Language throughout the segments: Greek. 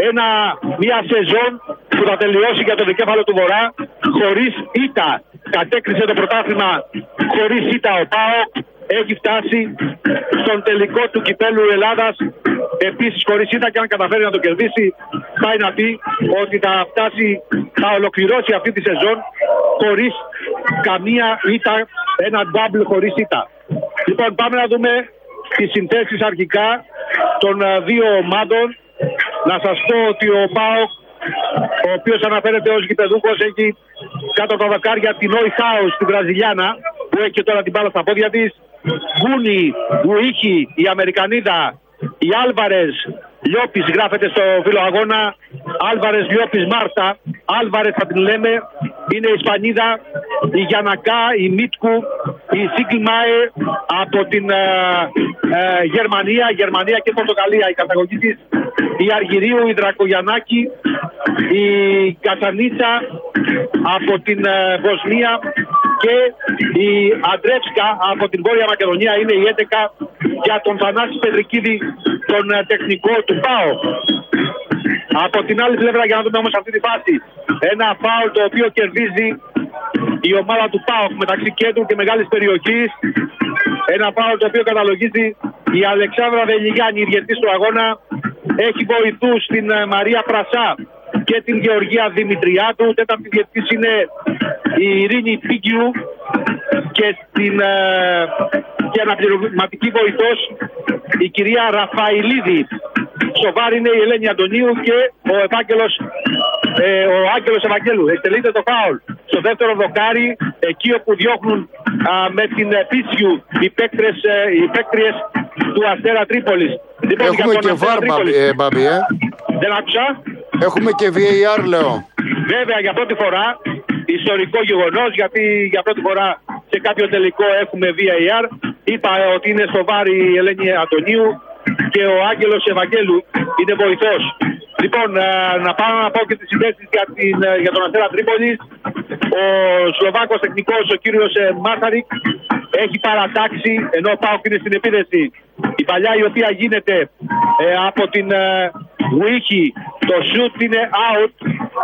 μια σεζόν που θα τελειώσει για το δικέφαλο του Βορρά χωρίς ήττα. Κατέκρισε το πρωτάθλημα χωρίς ήττα ο ΠΑΟΚ. Έχει φτάσει στον τελικό του κυπέλου Ελλάδας επίσης χωρίς ήττα, και αν καταφέρει να το κερδίσει πάει να πει ότι θα ολοκληρώσει αυτή τη σεζόν χωρίς καμία ήττα, ένα double χωρίς ήττα. Λοιπόν, πάμε να δούμε τις συνθέσεις αρχικά των δύο ομάδων. Να σας πω ότι ο ΠΑΟΚ, ο οποίος αναφέρεται ως γηπεδούχος, έχει κάτω από τα δοκάρια την Όι Χάους, τη Βραζιλιάνα, που έχει και τώρα την μπάλα στα πόδια της. Γκούνι, Γουίχη, η Αμερικανίδα, η Άλβαρες Λιώπης γράφεται στο φύλλο αγώνα. Άλβαρες Λιώπης Μάρτα. Άλβαρες θα την λέμε. Είναι η Ισπανίδα. Η Γιανακά, η Μίτκου, η Σίγκλμαε από την Γερμανία και Πορτογαλία η καταγωγή της. Η Αργυρίου, η Δρακογιαννάκη, η Κατσανίτσα από την Βοσνία και η Αντρεύσκα από την Βόρεια Μακεδονία. Είναι η 11 για τον Θανάση Πεδρικίδη, τον τεχνικό του ΠΑΟ. Από την άλλη πλευρά, για να δούμε όμως αυτή τη φάση, ένα φάουλ το οποίο κερδίζει η ομάδα του ΠΑΟ μεταξύ κέντρου και μεγάλης περιοχής. Ένα φάουλ το οποίο καταλογίζει η Αλεξάνδρα Βελιγιάννη, η διαιτητής του αγώνα. Έχει βοηθούς την Μαρία Πρασά και την Γεωργία Δημητριάτου. Τέταρτη διαιτητής είναι η Ειρήνη Πίγκιου και αναπληρωματική βοηθός η κυρία Ραφαηλίδη. Σοβάρη είναι η Ελένη Αντωνίου και ο Άγγελος Ευαγγέλου. Εκτελείται το φάουλ στο δεύτερο δοκάρι, εκεί όπου διώχνουν με την Πίσιου οι παίκτριες του Αστέρα Τρίπολης. Λοιπόν, έχουμε και VAR, Μπάμπη, Δεν άκουσα. Έχουμε και VAR, λέω. Βέβαια, για πρώτη φορά, ιστορικό γεγονός, γιατί για πρώτη φορά σε κάποιο τελικό έχουμε VAR. Είπα ότι είναι στο VAR η Ελένη Αντωνίου και ο Άγγελος Ευαγγέλου είναι βοηθός. Λοιπόν, να πάω να πω και τις συνδέσεις για τον Αστέρα Τρίπολης. Ο Σλοβάκος τεχνικός, ο κύριος Μάσαρικ, έχει παρατάξει, ενώ ο ΠΑΟΚ είναι στην επίδεση, η παλιά η οποία γίνεται από την Γουίχη. Το shoot είναι out.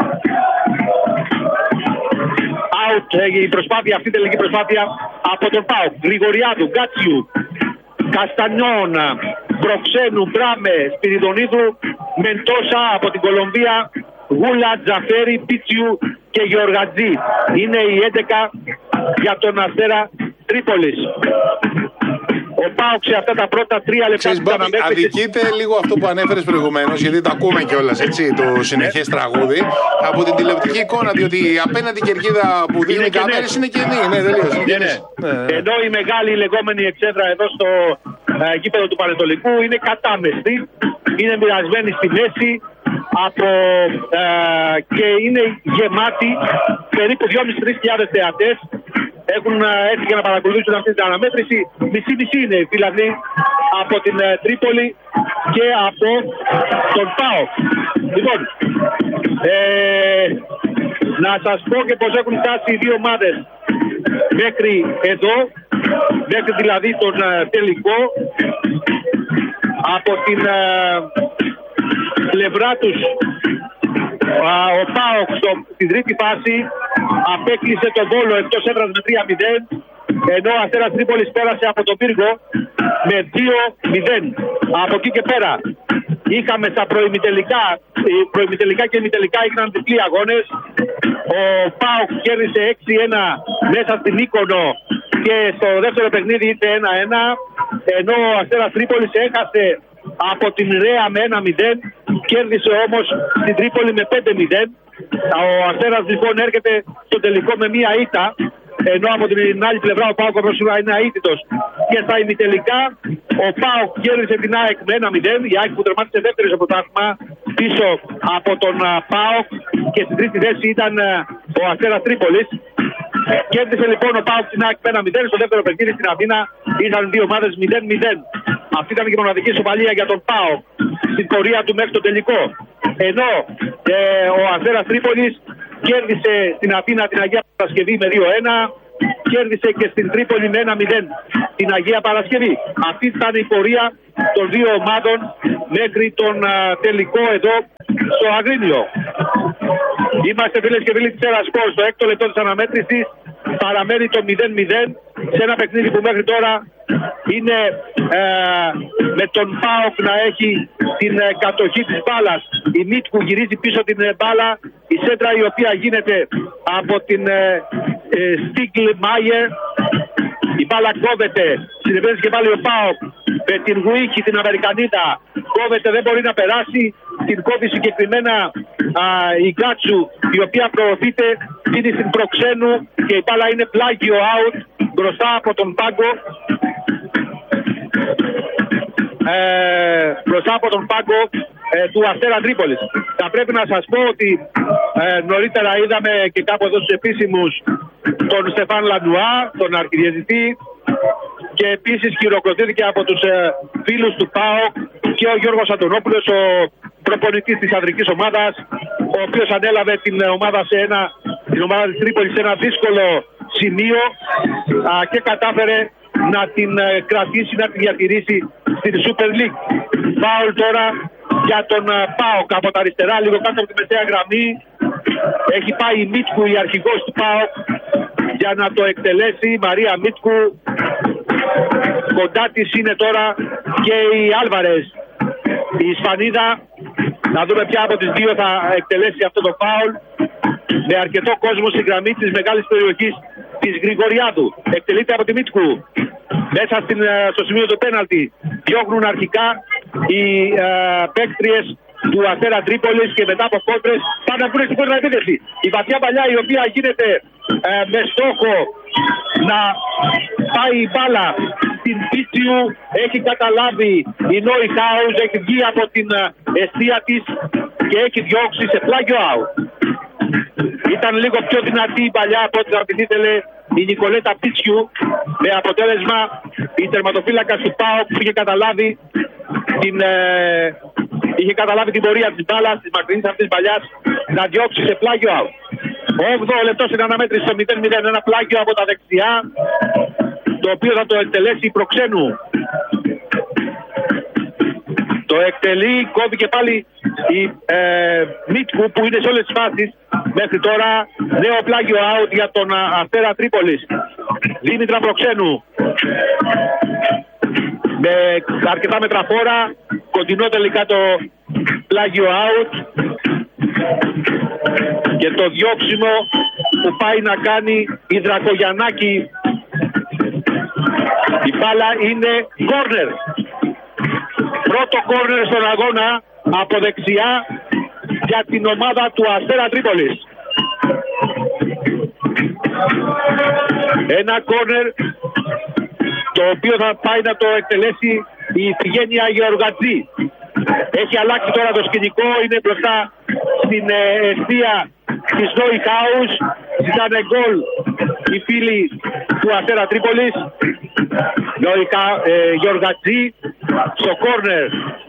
Η προσπάθεια, αυτή η τελική προσπάθεια από τον ΠΑΟΚ. Γρηγοριάδου, Γκάτσιου, Καστανιών, Προξένου, Μπράμε, Σπυριδονίδου, Μεντόσα από την Κολομβία, Γούλα, Τζαφέρη, Πίτσιου και Γεωργατζή. Είναι η 11 για τον Αστέρα Τρίπολης. Ο ΠΑΟΚ σε αυτά τα πρώτα 3 λεπτά. Αδικείται λίγο αυτό που ανέφερες προηγουμένως, γιατί τα ακούμε κιόλας, έτσι, το συνεχές τραγούδι από την τηλεοπτική εικόνα, διότι η απέναντι κερκίδα που δίνει οι κάμερες είναι κενή. Ναι, τελείως. Ενώ η μεγάλη λεγόμενη εξέδρα εδώ στο γήπεδο του Πανετολικού είναι κατάμεστη, είναι μοιρασμένη στη μέση και είναι γεμάτη, περίπου 2.500-3.000 θεατές έχουν έρθει για να παρακολουθήσουν αυτή την αναμέτρηση. Μισή-μισή είναι οι φίλαθλοι από την Τρίπολη και από τον ΠΑΟΚ. Λοιπόν, να σας πω και πως έχουν φτάσει οι δύο ομάδες μέχρι εδώ, μέχρι δηλαδή τον τελικό. Από την πλευρά τους ο ΠΑΟΚ στην τρίτη φάση απέκλεισε τον Βόλο εκτός έδρας με 3-0, ενώ ο Αστέρας Τρίπολης πέρασε από τον Πύργο με 2-0. Από εκεί και πέρα είχαμε στα προημιτελικά και ημιτελικά έγιναν διπλοί αγώνες. Ο ΠΑΟΚ κέρδισε 6-1 μέσα στην Μύκονο και στο δεύτερο παιχνίδι ήρθε 1-1, ενώ ο Αστέρας Τρίπολης έχασε από την Ρέα με 1-0, κέρδισε όμως στην Τρίπολη με 5-0. Ο Αστέρας λοιπόν έρχεται στο τελικό με μία ήττα, ενώ από την άλλη πλευρά ο ΠΑΟΚ είναι αίτητος. Και στα ημιτελικά ο ΠΑΟΚ κέρδισε την ΑΕΚ με 1-0. Η ΑΕΚ που τερμάτισε δεύτερη στο πρωτάθλημα πίσω από τον ΠΑΟΚ, και στην τρίτη θέση ήταν ο Αστέρας Τρίπολης. Κέρδισε λοιπόν ο ΠΑΟΚ την ΑΕΚ με 1-0. Στο δεύτερο παιχνίδι στην Αθήνα ήταν δύο ομάδες 0-0. Αυτή ήταν και η μοναδική ισοπαλία για τον ΠΑΟΚ στην πορεία του μέχρι το τελικό. Ενώ ο Αστέρας Τρίπολης κέρδισε στην Αθήνα την Αγία Παρασκευή με 2-1, κέρδισε και στην Τρίπολη με 1-0. την Αγία Παρασκευή. Αυτή ήταν η πορεία των δύο ομάδων μέχρι τον τελικό εδώ στο Αγρίνιο. Είμαστε φίλες και φίλοι της Έρα Σπορ. Στο έκτο λεπτό της αναμέτρησης παραμένει το 0-0 σε ένα παιχνίδι που μέχρι τώρα είναι με τον ΠΑΟΚ να έχει την κατοχή της μπάλας. Η Μίτκου γυρίζει πίσω την μπάλα. Η σέντρα η οποία γίνεται από την Στίγκλ Μάιερ. Η μπάλα κόβεται. Συνεπέρασε και πάλι ο ΠΑΟΚ με την Γουίκη, την Αμερικανίδα. Κόβεται, δεν μπορεί να περάσει. Την κόβει συγκεκριμένα η Γκάτσου, η οποία προωθείται, δίνει στην Προξένου και η μπάλα είναι πλάγιο out μπροστά από τον πάγκο. Μπροστά από τον πάγκο του Αστέρα Τρίπολης. Θα πρέπει να σας πω ότι νωρίτερα είδαμε και κάπου εδώ στους επίσημους τον Στεφάν Λαντουά, τον αρχιδιαιτητή, και επίσης χειροκροτήθηκε από τους φίλους του ΠΑΟΚ και ο Γιώργος Αντωνόπουλος, ο προπονητής της ανδρικής ομάδας, ο οποίος ανέλαβε την ομάδα της Τρίπολης σε ένα δύσκολο σημείο και κατάφερε να την κρατήσει, να την διατηρήσει στην Super League. Φάουλ τώρα για τον ΠΑΟΚ από τα αριστερά, λίγο κάτω από τη μεσαία γραμμή. Έχει πάει η Μίτκου, η αρχηγός του ΠΑΟΚ, για να το εκτελέσει. Η Μαρία Μίτκου. Κοντά της είναι τώρα και η Άλβαρες, η Ισπανίδα. Να δούμε ποια από τις δύο θα εκτελέσει αυτό το φάουλ. Με αρκετό κόσμο στη γραμμή της μεγάλης περιοχής της Γρηγοριάδου. Εκτελείται από τη Μίτκου. Μέσα στο σημείο του πέναλτι διώχνουν αρχικά οι παίκτριες του Αστέρα Τρίπολης και μετά από κόντρες πάνε να πούνε στην κόντρα επίθεση. Η βαθιά παλιά, η οποία γίνεται με στόχο να πάει η μπάλα στην Πίτσιου, έχει καταλάβει η Νόι Χάουζ, έχει βγει από την αιστεία της και έχει διώξει σε πλάγιο out. Ήταν λίγο πιο δυνατή η παλιά από ό,τι θα την ήθελε η Νικολέτα Πίτσιου, με αποτέλεσμα η τερματοφύλακας του ΠΑΟΚ που είχε καταλάβει την πορεία της μπάλας, της μακρινής αυτής παλιάς, να διώξει σε πλάγιο out. 8ο λεπτό στην αναμέτρηση στο 0-0, ένα πλάγιο από τα δεξιά, το οποίο θα το εκτελέσει η Προξένου. Το εκτελεί, κόβει και πάλι η Μίτκου, που είναι σε όλες τις φάσεις μέχρι τώρα. Νέο πλάγιο out για τον Αστέρα Τρίπολης. Δήμητρα Προξένου με αρκετά μετραφόρα, κοντινό τελικά το πλάγιο out και το διώξιμο που πάει να κάνει η Δρακογιαννάκη. Η μπάλα είναι κόρνερ. Πρώτο κόρνερ στον αγώνα από δεξιά για την ομάδα του Αστέρα Τρίπολης. Ένα κόρνερ το οποίο θα πάει να το εκτελέσει η Φιγένεια Γεωργατζή. Έχει αλλάξει τώρα το σκηνικό, είναι μπροστά στην αιστεία της Νόι Χάους. Ζητάνε γκολ οι φίλοι του Αστέρα Τρίπολης. Γεωργατζή στο κόρνερ.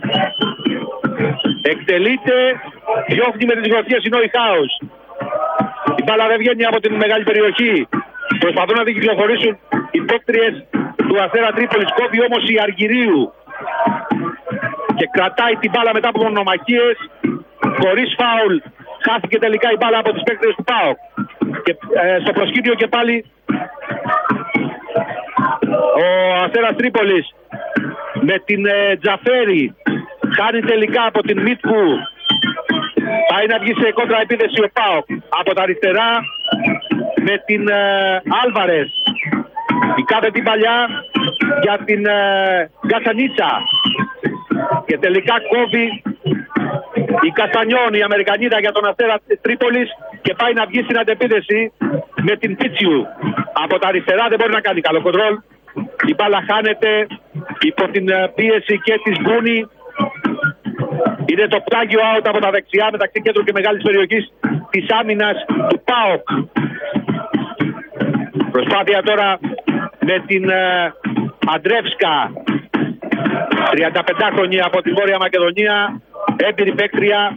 Εκτελείται, διώχνει με τις γροθιές η Νόι Χάους. Η μπάλα δεν βγαίνει από την μεγάλη περιοχή. Προσπαθούν να την κυκλοφορήσουν οι παίκτριες του Αστέρα Τρίπολης. Κόβει όμως η Αργυρίου και κρατάει την μπάλα μετά από μονομαχίες. Χωρίς φάουλ χάθηκε τελικά η μπάλα από τις παίκτριες του ΠΑΟΚ. Και στο προσκήνιο και πάλι ο Αστέρας Τρίπολης με την Τζαφέρη. Χάνει τελικά από την Μίτκου. Πάει να βγει σε κόντρα επίθεση ο ΠΑΟΚ. Από τα αριστερά με την Άλβαρες. Η κάθετη παλιά για την Γκασανίτσα. Και τελικά κόβει η Καστανιόν, η Αμερικανίδα, για τον Αστέρα Τρίπολης και πάει να βγει στην αντεπίθεση με την Πίτσιου. Από τα αριστερά δεν μπορεί να κάνει καλό κοντρόλ. Η μπάλα χάνεται υπό την πίεση και της Μπούνη. Είναι το πλάγιο out από τα δεξιά μεταξύ κέντρου και μεγάλης περιοχής της άμυνας του ΠΑΟΚ. Προσπάθεια τώρα με την Αντρεύσκα, 35χρονη από την Βόρεια Μακεδονία, έμπειρη παίκτρια.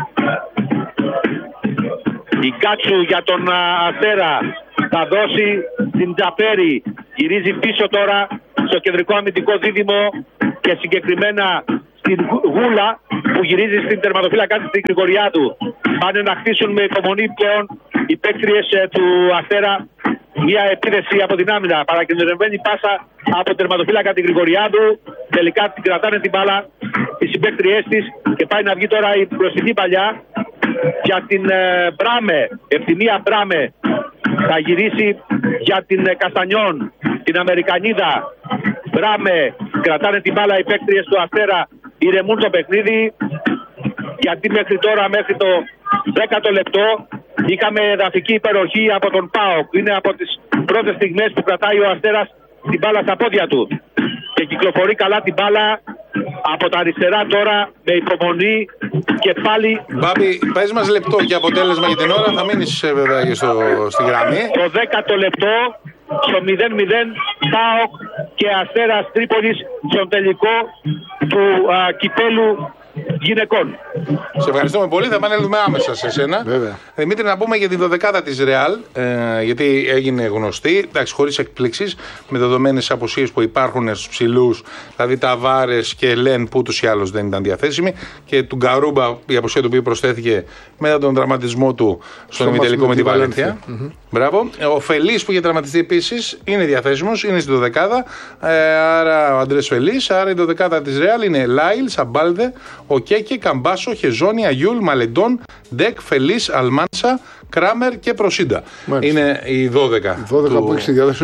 Η Κάτσου για τον Αστέρα θα δώσει την Τζαφέρη. Γυρίζει πίσω τώρα στο κεντρικό αμυντικό δίδυμο και συγκεκριμένα στην Γούλα που γυρίζει στην τερματοφύλακα στην Γρηγοριάδου. Πάνε να χτίσουν με υπομονή πλέον οι παίκτριες του Αστέρα μια επίθεση από την άμυνα. Παρακινδυνευμένη πάσα από τερματοφύλακα την Γρηγοριάδου. Τελικά την κρατάνε την μπάλα οι συμπαίκτριές της και πάει να βγει τώρα η μπροστινή παλιά για την Μπράμε. Ευθυμία Μπράμε θα γυρίσει για την Καστανιών, την Αμερικανίδα. Μπράμε, κρατάνε την μπάλα οι παίκτριες του Αστέρα, ηρεμούν το παιχνίδι, γιατί μέχρι τώρα, μέχρι το 10ο λεπτό, είχαμε εδαφική υπεροχή από τον ΠΑΟΚ. Είναι από τις πρώτες στιγμές που κρατάει ο Αστέρας την μπάλα στα πόδια του και κυκλοφορεί καλά την μπάλα από τα αριστερά τώρα με υπομονή και πάλι. Μπάμπη, πες μας λεπτό και αποτέλεσμα για την ώρα, θα μείνεις βέβαια και στη γραμμή. Το 10ο λεπτό, στο 0-0, ΠΑΟΚ και Αστέρας Τρίπολης στον τελικό του κυπέλου γυναικών. Σε ευχαριστούμε πολύ. Θα επανέλθουμε άμεσα σε σένα. Δημήτρη, να πούμε για την 12η της Ρεάλ, γιατί έγινε γνωστή. Εντάξει, χωρίς εκπλήξεις, με δεδομένες απουσίες που υπάρχουν στους ψηλούς, δηλαδή Ταβάρες και Λεν που ούτως ή άλλως δεν ήταν διαθέσιμοι, και του Γκαρούμπα, η απουσία του οποίου προσθέθηκε μετά τον τραυματισμό του στον ημιτελικό με τη Βαλένθια. Μπράβο. Ο Φελής που είχε τραυματιστεί επίσης είναι διαθέσιμος, είναι στην 12η. Άρα ο Αντρές Φελής. Άρα η 12η της Ρεάλ είναι Λάιλ, Σαμπάλδε, ο Κέκε, Καμπάσο, Χεζόνι, Αγιούλ, Μαλεντών, Ντεκ, Φελής, Αλμάνσα, Κράμερ και Προσίντα. Είναι οι 12. Οι 12 που έχει στη διάθεση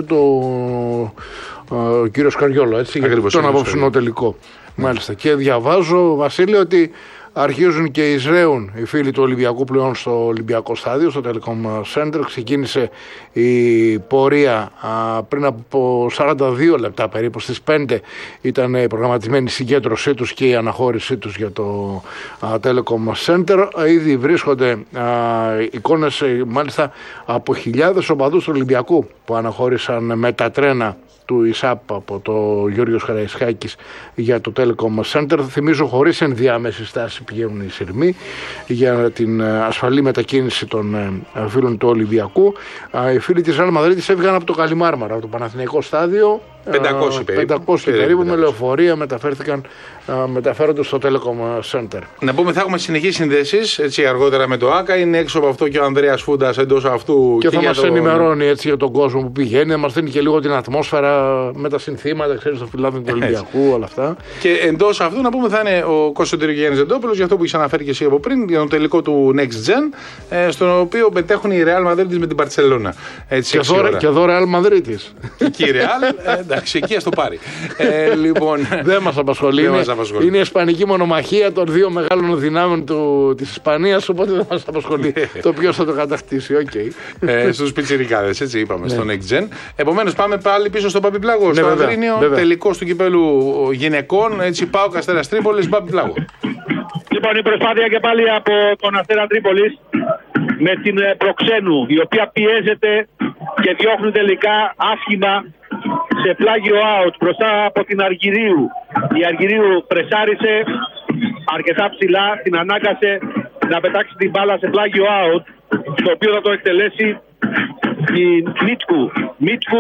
ο κύριος Καριόλο, έτσι, για τον απόψινο τελικό. Μάλιστα. Και διαβάζω, Βασίλη, ότι αρχίζουν και εισραίουν οι φίλοι του Ολυμπιακού πλέον στο Ολυμπιακό Στάδιο, στο Telecom Center. Ξεκίνησε η πορεία πριν από 42 λεπτά περίπου. Στις 5 ήταν προγραμματισμένη η συγκέντρωσή τους και η αναχώρησή τους για το Telecom Center. Ήδη βρίσκονται εικόνες μάλιστα από χιλιάδες οπαδούς του Ολυμπιακού που αναχώρησαν με τα τρένα του ΙΣΑΠ από το Γιώργος Καραϊσκάκης για το Telecom Center. Θυμίζω, χωρίς ενδιάμεση στάση πηγαίνουν οι σειρμοί για την ασφαλή μετακίνηση των φίλων του Ολυμπιακού. Οι φίλοι της Ρεάλ Μαδρίτης έβγαν από το Καλιμάρμαρα, από το Παναθηναϊκό Στάδιο. 500 περίπου με λεωφορεία μεταφέρονται στο Telecom Center. Να πούμε, θα έχουμε συνεχείς συνδέσεις έτσι αργότερα με το ΆΚΑ. Είναι έξω από αυτό και ο Ανδρέας Φούντας εντός αυτού. Και θα μας ενημερώνει έτσι για τον κόσμο που πηγαίνει, να μας δίνει και λίγο την ατμόσφαιρα με τα συνθήματα, ξέρεις, το φυλάδι του Ολυμπιακού, όλα αυτά. Και εντός αυτού να πούμε θα είναι ο Κώστας Γιάννης Ζεντόπουλος, για αυτό που είχε αναφέρει και εσύ από πριν, για τον τελικό του Next Gen, στον οποίο μετέχουν η Real Madrid με την Μπαρτσελώνα. Και εδώ Real Madrid. Και η Real, εντάξει, εκεί ας το πάρει. Λοιπόν, δεν μας απασχολεί. Είναι η ισπανική μονομαχία των δύο μεγάλων δυνάμεων της Ισπανίας, οπότε δεν μας απασχολεί το ποιος θα το κατακτήσει. Στους πιτσιρικάδες, έτσι είπαμε, στο Next Gen. Επομένως, πάμε πάλι πίσω στο Μπάμπη Πλάγο, στο Αγρίνιο, τελικός του κυπέλου γυναικών. Έτσι, πάω Αστέρας Τρίπολης, Μπάμπη Πλάγο. Λοιπόν, η προσπάθεια και πάλι από τον Αστέρα Τρίπολης με την Προξένου, η οποία πιέζεται και διώχνει τελικά άσχημα σε πλάγιο out μπροστά από την Αργυρίου. Η Αργυρίου πρεσάρισε αρκετά ψηλά, την ανάγκασε να πετάξει την μπάλα σε πλάγιο out, το οποίο θα το εκτελέσει η Μίτκου.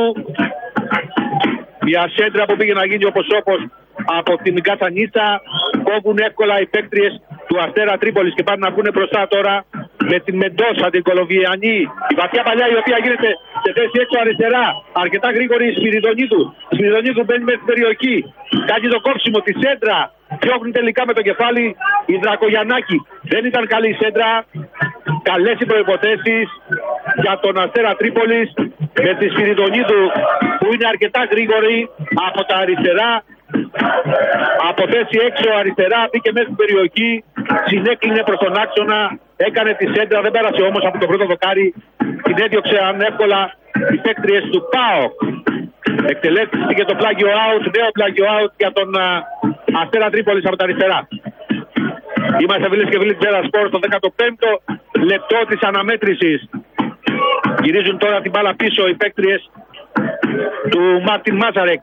Μια σέντρα που πήγε να γίνει όπως από την Κατσανίτσα. Κόβουν εύκολα οι παίκτριες του Αστέρα Τρίπολης και πάνε να βγουν μπροστά τώρα με την Μεντόσα, την Κολοβιανή. Η βαθιά παλιά, η οποία γίνεται σε θέση έξω αριστερά. Αρκετά γρήγορη η Σπυριδονίδου. Η Σπυριδονίδου μπαίνει μέσα στην περιοχή. Κάνει το κόψιμο, τη σέντρα. Διώχνει τελικά με το κεφάλι η Δρακογιαννάκη. Δεν ήταν καλή η σέντρα. Καλές οι προϋποθέσεις για τον Αστέρα Τρίπολης με τη Σπυριδονίδου που είναι αρκετά γρήγορη από τα αριστερά. Από θέση έξω αριστερά μπήκε μέσα στην περιοχή, συνέκλεινε προς τον άξονα, έκανε τη σέντρα, δεν πέρασε όμως από το πρώτο δοκάρι, την έδιωξε ανεύκολα οι παίκτριες του ΠΑΟΚ. Εκτελέστηκε το πλάγιο out, νέο πλάγιο out για τον Αστέρα Τρίπολης από τα αριστερά. Είμαστε φίλες και φίλοι της Ζέρα Σπορ στο 15ο λεπτό της αναμέτρησης. Γυρίζουν τώρα την μπάλα πίσω οι παίκτριες του Μάρτιν Μάζαρεκ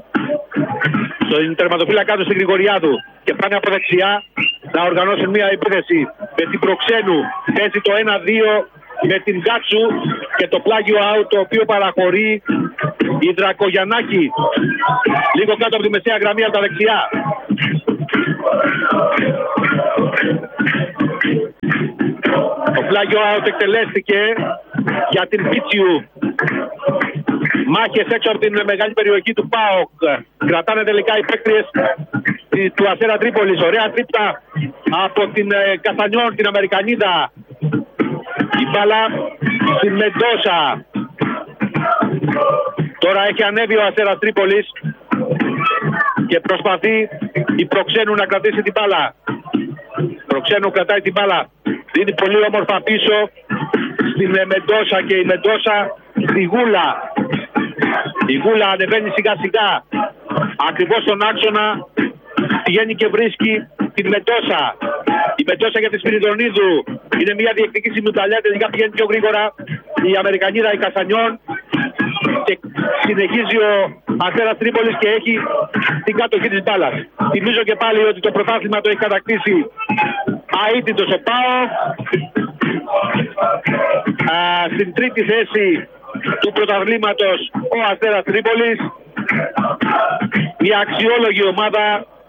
στον τερματοφύλακα του στην Γρηγοριάδου και πάνε από δεξιά να οργανώσουν μια επίθεση με την Προξένου. Παίζει το 1-2 με την Γκάτσου και το πλάγιο out, το οποίο παραχωρεί Η Δρακογιαννάκη λίγο κάτω από τη μεσαία γραμμή από τα δεξιά. Ο φλάγιο out εκτελέστηκε για την Πίτσιου. Μάχες έξω από την μεγάλη περιοχή του ΠΑΟΚ. Κρατάνε τελικά οι παίκτριες του Αστέρα Τρίπολης. Ωραία τρίπτα από την Καστανιόν, την Αμερικανίδα. Η μπάλα στην Μεντόσα. Τώρα έχει ανέβει ο Αστέρας Τρίπολης και προσπαθεί η Προξένου να κρατήσει την μπάλα. Προξένου κρατάει την μπάλα. Δίνει πολύ όμορφα πίσω στην Μεντόσα και η Μεντόσα στη Γούλα. Η Γούλα ανεβαίνει σιγά σιγά ακριβώς στον άξονα, πηγαίνει και βρίσκει την Μεντόσα. Η Μεντόσα για τη Σπυριδονίδου είναι μια διεκδικήσιμη ταλιά, τελικά πηγαίνει πιο γρήγορα η Αμερικανίδα, η Καστανιόν, και συνεχίζει ο Αστέρας Τρίπολης και έχει την κατοχή της μπάλας. Θυμίζω και πάλι ότι το πρωτάθλημα το έχει κατακτήσει αίτητος ο ΠΑΟΚ. Στην τρίτη θέση του πρωταθλήματος ο Αστέρας Τρίπολης. Μια αξιόλογη ομάδα.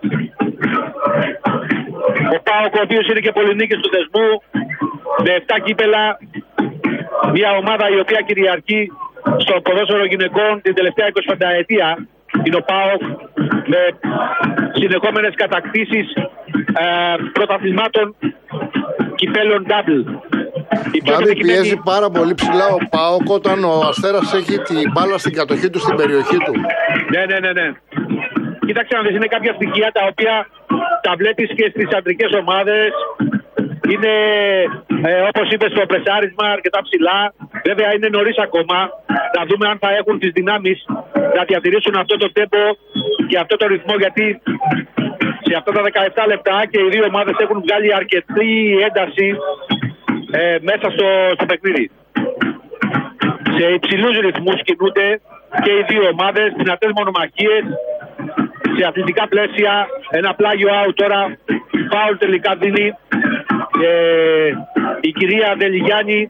Ο ΠΑΟΚ, ο οποίος είναι και πολυνίκης του θεσμού, με 7 κύπελα. Μια ομάδα η οποία κυριαρχεί στο ποδόσφαιρο γυναικών την τελευταία 25 ετία. Είναι ο ΠΑΟΚ με συνεχόμενες κατακτήσεις πρωταθλημάτων κυπέλων double. Μπάμπη, πιέζει πάρα πολύ ψηλά ο ΠΑΟΚ όταν ο Αστέρας έχει την μπάλα στην κατοχή του, στην περιοχή του. Ναι. Κοίταξε να δεις, είναι κάποια στοιχεία τα οποία τα βλέπεις και στις αντρικές ομάδες. Είναι, όπως είπες, το πρεσάρισμα αρκετά ψηλά. Βέβαια είναι νωρίς ακόμα. Να δούμε αν θα έχουν τις δυνάμεις να διατηρήσουν αυτό το τέμπο και αυτό το ρυθμό, γιατί σε αυτά τα 17 λεπτά και οι δύο ομάδες έχουν βγάλει αρκετή ένταση μέσα στο παιχνίδι. Σε υψηλούς ρυθμούς κινούνται και οι δύο ομάδες, δυνατές μονομαχίες, σε αθλητικά πλαίσια. Ένα πλάγιο out τώρα, φάουλ τελικά δίνει η κυρία Δελιγιάννη,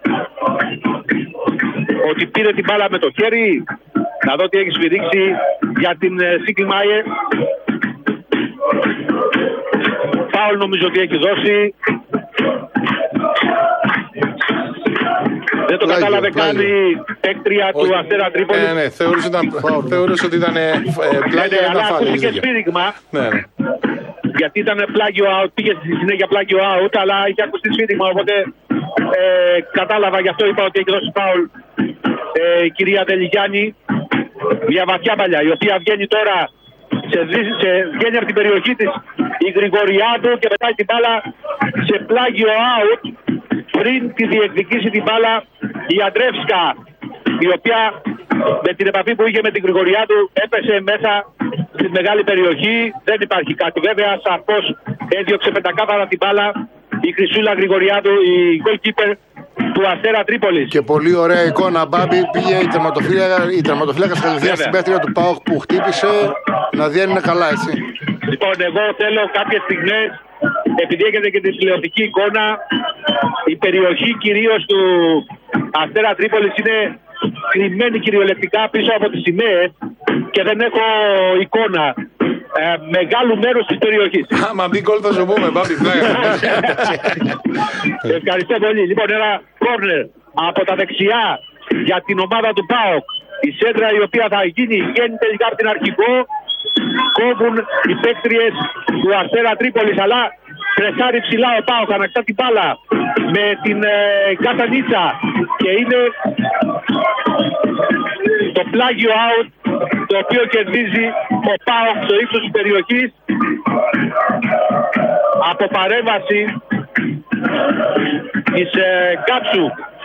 ότι πήρε την μπάλα με το χέρι. Να δω τι έχει σφυρίξει για την Σίκη Μάιε. Φάουλ νομίζω ότι έχει δώσει. Δεν το κατάλαβε καν η παίκτρια του Αστέρα Τρίπολης. Ναι, θεώρησε ότι ήταν πλάγιο, αλλά ακούστηκε σφύριγμα. Ναι. Γιατί ήταν πλάγιο out, πήγε στη συνέχεια πλάγιο out, αλλά είχε ακουστεί σφύριγμα, οπότε κατάλαβα, γι' αυτό είπα ότι έχει δώσει φάουλ η κυρία Δελιγιάννη. Μια βαθιά παλιά, η οποία βγαίνει τώρα, βγαίνει από την περιοχή της η Γρηγοριάδου και πετάει την μπάλα σε πλάγιο out. Πριν τη διεκδικήσει την μπάλα η Αντρεύσκα, η οποία με την επαφή που είχε με την Γρηγοριάδου έπεσε μέσα στη μεγάλη περιοχή. Δεν υπάρχει κάτι βέβαια, σαφώς έδιωξε πεντακάθαρα την μπάλα η Χρυσούλα Γρηγοριάδου, η goalkeeper του Αστέρα Τρίπολης. Και πολύ ωραία εικόνα, Μπάμπη, πήγε η τερματοφύλακα κατευθείαν στην παίκτρια του ΠΑΟΚ που χτύπησε, να διένυνε καλά, έτσι. Λοιπόν, εγώ θέλω κάποιες στιγμές, επειδή έχετε και τη τηλεοπτική εικόνα, η περιοχή κυρίως του Αστέρα Τρίπολης είναι κρυμμένη κυριολεκτικά πίσω από τις σημαίες και δεν έχω εικόνα μεγάλου μέρους της περιοχής. Άμα μπει γκολ θα σου πούμε, Μπάμπη. Ευχαριστώ πολύ. Λοιπόν, ένα κόρνερ από τα δεξιά για την ομάδα του ΠΑΟΚ. Η σέντρα η οποία θα βγαίνει τελικά από την αρχικό. Κόβουν οι παίκτριες του Αστέρα Τρίπολης, αλλά πρεσάρει ψηλά ο ΠΑΟΚ, ανακτά την μπάλα με την Κατανίτσα και είναι το πλάγιο out, το οποίο κερδίζει ο ΠΑΟΚ στο ύψος της περιοχής από παρέμβαση της Κάψου.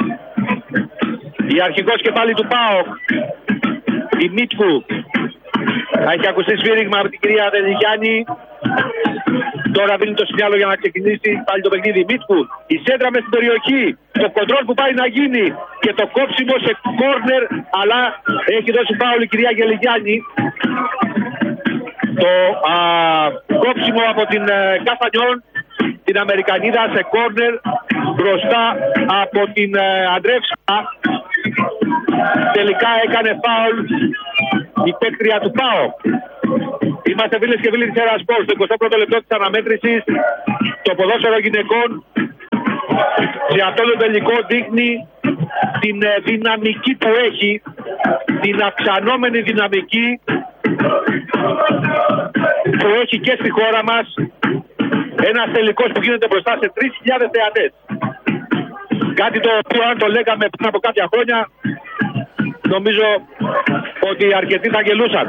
Η αρχικός και πάλι του ΠΑΟΚ, η Μίτκου. Έχει ακουστεί σφύριγμα από την κυρία Δελιγιάννη. Τώρα δίνει το σινιάλο για να ξεκινήσει πάλι το παιχνίδι. Μίτκου, η σέντρα μες στην περιοχή. Το κοντρόλ που πάει να γίνει και το κόψιμο σε κόρνερ, αλλά έχει δώσει φάουλ η κυρία Δελιγιάννη. Το κόψιμο από την Καστανιόν, την Αμερικανίδα, σε κόρνερ μπροστά από την Αντρεύσκα. τελικά έκανε φάουλ η παίκτρια του ΠΑΟΚ. Είμαστε φίλες και φίλοι της Έρα Σπορτ. Στο 21ο λεπτό της αναμέτρησης, το ποδόσφαιρο γυναικών σε αυτό το τελικό δείχνει την δυναμική που έχει, την αυξανόμενη δυναμική που έχει και στη χώρα μας. Ένας τελικός που γίνεται μπροστά σε 3.000 θεατές. Κάτι το οποίο αν το λέγαμε πριν από κάποια χρόνια, νομίζω ότι αρκετοί θα γελούσαν.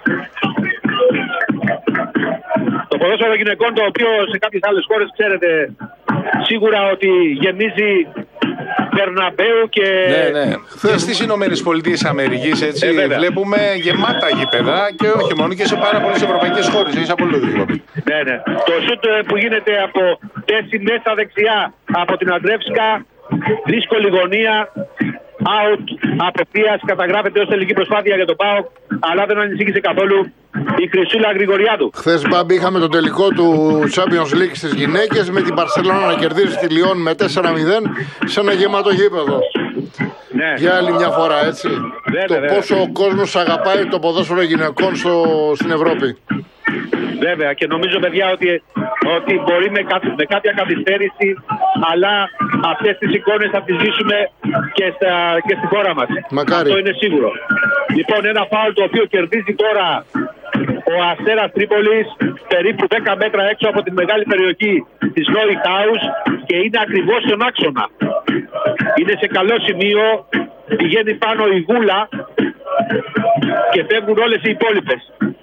Το ποδόσφαιρο γυναικών, το οποίο σε κάποιες άλλες χώρες ξέρετε σίγουρα ότι γεμίζει Μπερναμπέου και... Ναι. Χθες στις Ηνωμένες Πολιτείες Αμερικής, έτσι, βλέπουμε γεμάτα γήπεδα και όχι μόνο και σε πάρα πολλές ευρωπαϊκές χώρες. Έχεις απόλυτο δίκιο. Ναι. Το σουτ που γίνεται από θέση μέσα δεξιά από την Αντρεύσκα, δύσκολη γωνία, out, απευθείας καταγράφεται ως τελική προσπάθεια για τον ΠΑΟΚ, αλλά δεν ανησύχησε καθόλου η Χρυσούλα Γρηγοριάδου. Χθες, Μπάμπη, είχαμε το τελικό του Champions League στις γυναίκες με την Μπαρσελόνα να κερδίζει τη Λιόν με 4-0 σε ένα γεμάτο γήπεδο. Ναι. Για άλλη μια φορά, έτσι. Βέβαια. Πόσο ο κόσμος αγαπάει το ποδόσφαιρο γυναικών στην Ευρώπη. Βέβαια, και νομίζω, παιδιά, ότι μπορεί με κάποια καθυστέρηση, αλλά αυτές τις εικόνες θα τις ζήσουμε και στη χώρα μας. Μακάρι. Αυτό είναι σίγουρο. Λοιπόν, ένα φάουλ το οποίο κερδίζει τώρα ο Αστέρας Τρίπολης περίπου 10 μέτρα έξω από τη μεγάλη περιοχή της Neuhaus και είναι ακριβώς στον άξονα. Είναι σε καλό σημείο, πηγαίνει πάνω η Γούλα και φεύγουν όλες οι υπόλοιπες.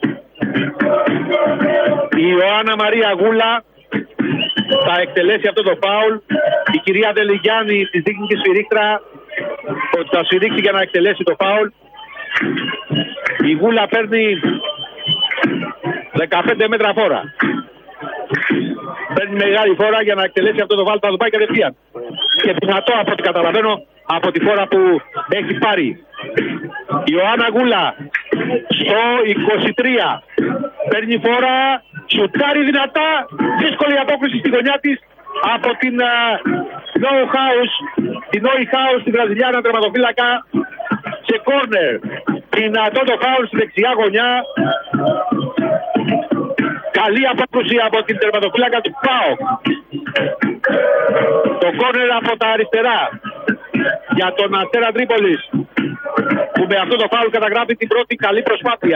Η Ιωάννα Μαρία Γούλα θα εκτελέσει αυτό το φάουλ. Η κυρία Δελιγιάννη της δείχνει τη σφυρίχτρα ότι θα σφυρίξει για να εκτελέσει το φάουλ. Η Γούλα παίρνει 15 μέτρα φόρα. Παίρνει μεγάλη φόρα για να εκτελέσει αυτό το φάουλ. Θα το πάει κατευθείαν. Και δυνατό από ό,τι καταλαβαίνω από τη φόρα που έχει πάρει. Η Ιωάννα Γούλα στο 23 παίρνει φόρα, σουτάρει δυνατά, δύσκολη απόκριση στη γωνιά της από την Neuhaus, τη Βραζιλιάνα τερματοφύλακα, σε κόρνερ. Δυνατό το φάουλ στη δεξιά γωνιά. Καλή απόκριση από την τερματοφύλακα του ΠΑΟΚ. Το κόρνερ από τα αριστερά για τον Αστέρα Τρίπολης, που με αυτό το φάουλ καταγράφει την πρώτη καλή προσπάθεια.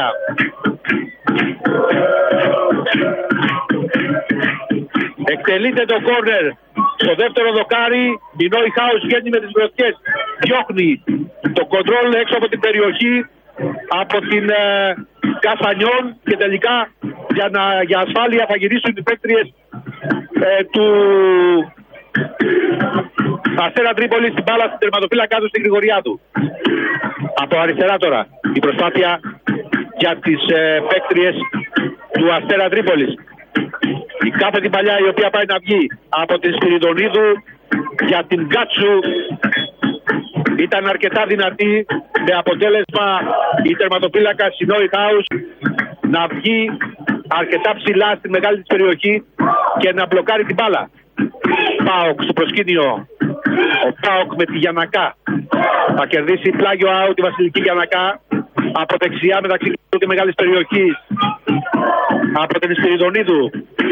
Εκτελείται το κόρνερ στο δεύτερο δοκάρι. Η Neuhaus βγαίνει με τις μπροστιές, διώχνει το κοντρόλ έξω από την περιοχή από την Καστανιόν και τελικά για ασφάλεια θα γυρίσουν οι παίκτριες του Αστέρα Τρίπολη στην μπάλα στην τερματοφύλακά του, στην Γρηγοριάδου. Από αριστερά τώρα η προσπάθεια για τις παίκτριες του Αστέρα Τρίπολης. Η κάθε την παλιά η οποία πάει να βγει από την Σπυριδονίδου για την Γκάτσου ήταν αρκετά δυνατή, με αποτέλεσμα η τερματοφύλακα η Neuhaus να βγει αρκετά ψηλά στη μεγάλη της περιοχή και να μπλοκάρει την μπάλα. ΠΑΟΚ στο προσκήνιο. Ο ΠΑΟΚ με τη Γιαννακά θα κερδίσει πλάγιο out τη Βασιλική Γιαννακά από δεξιά μεταξύ του και μεγάλης περιοχής από την Σπυριδονίδου.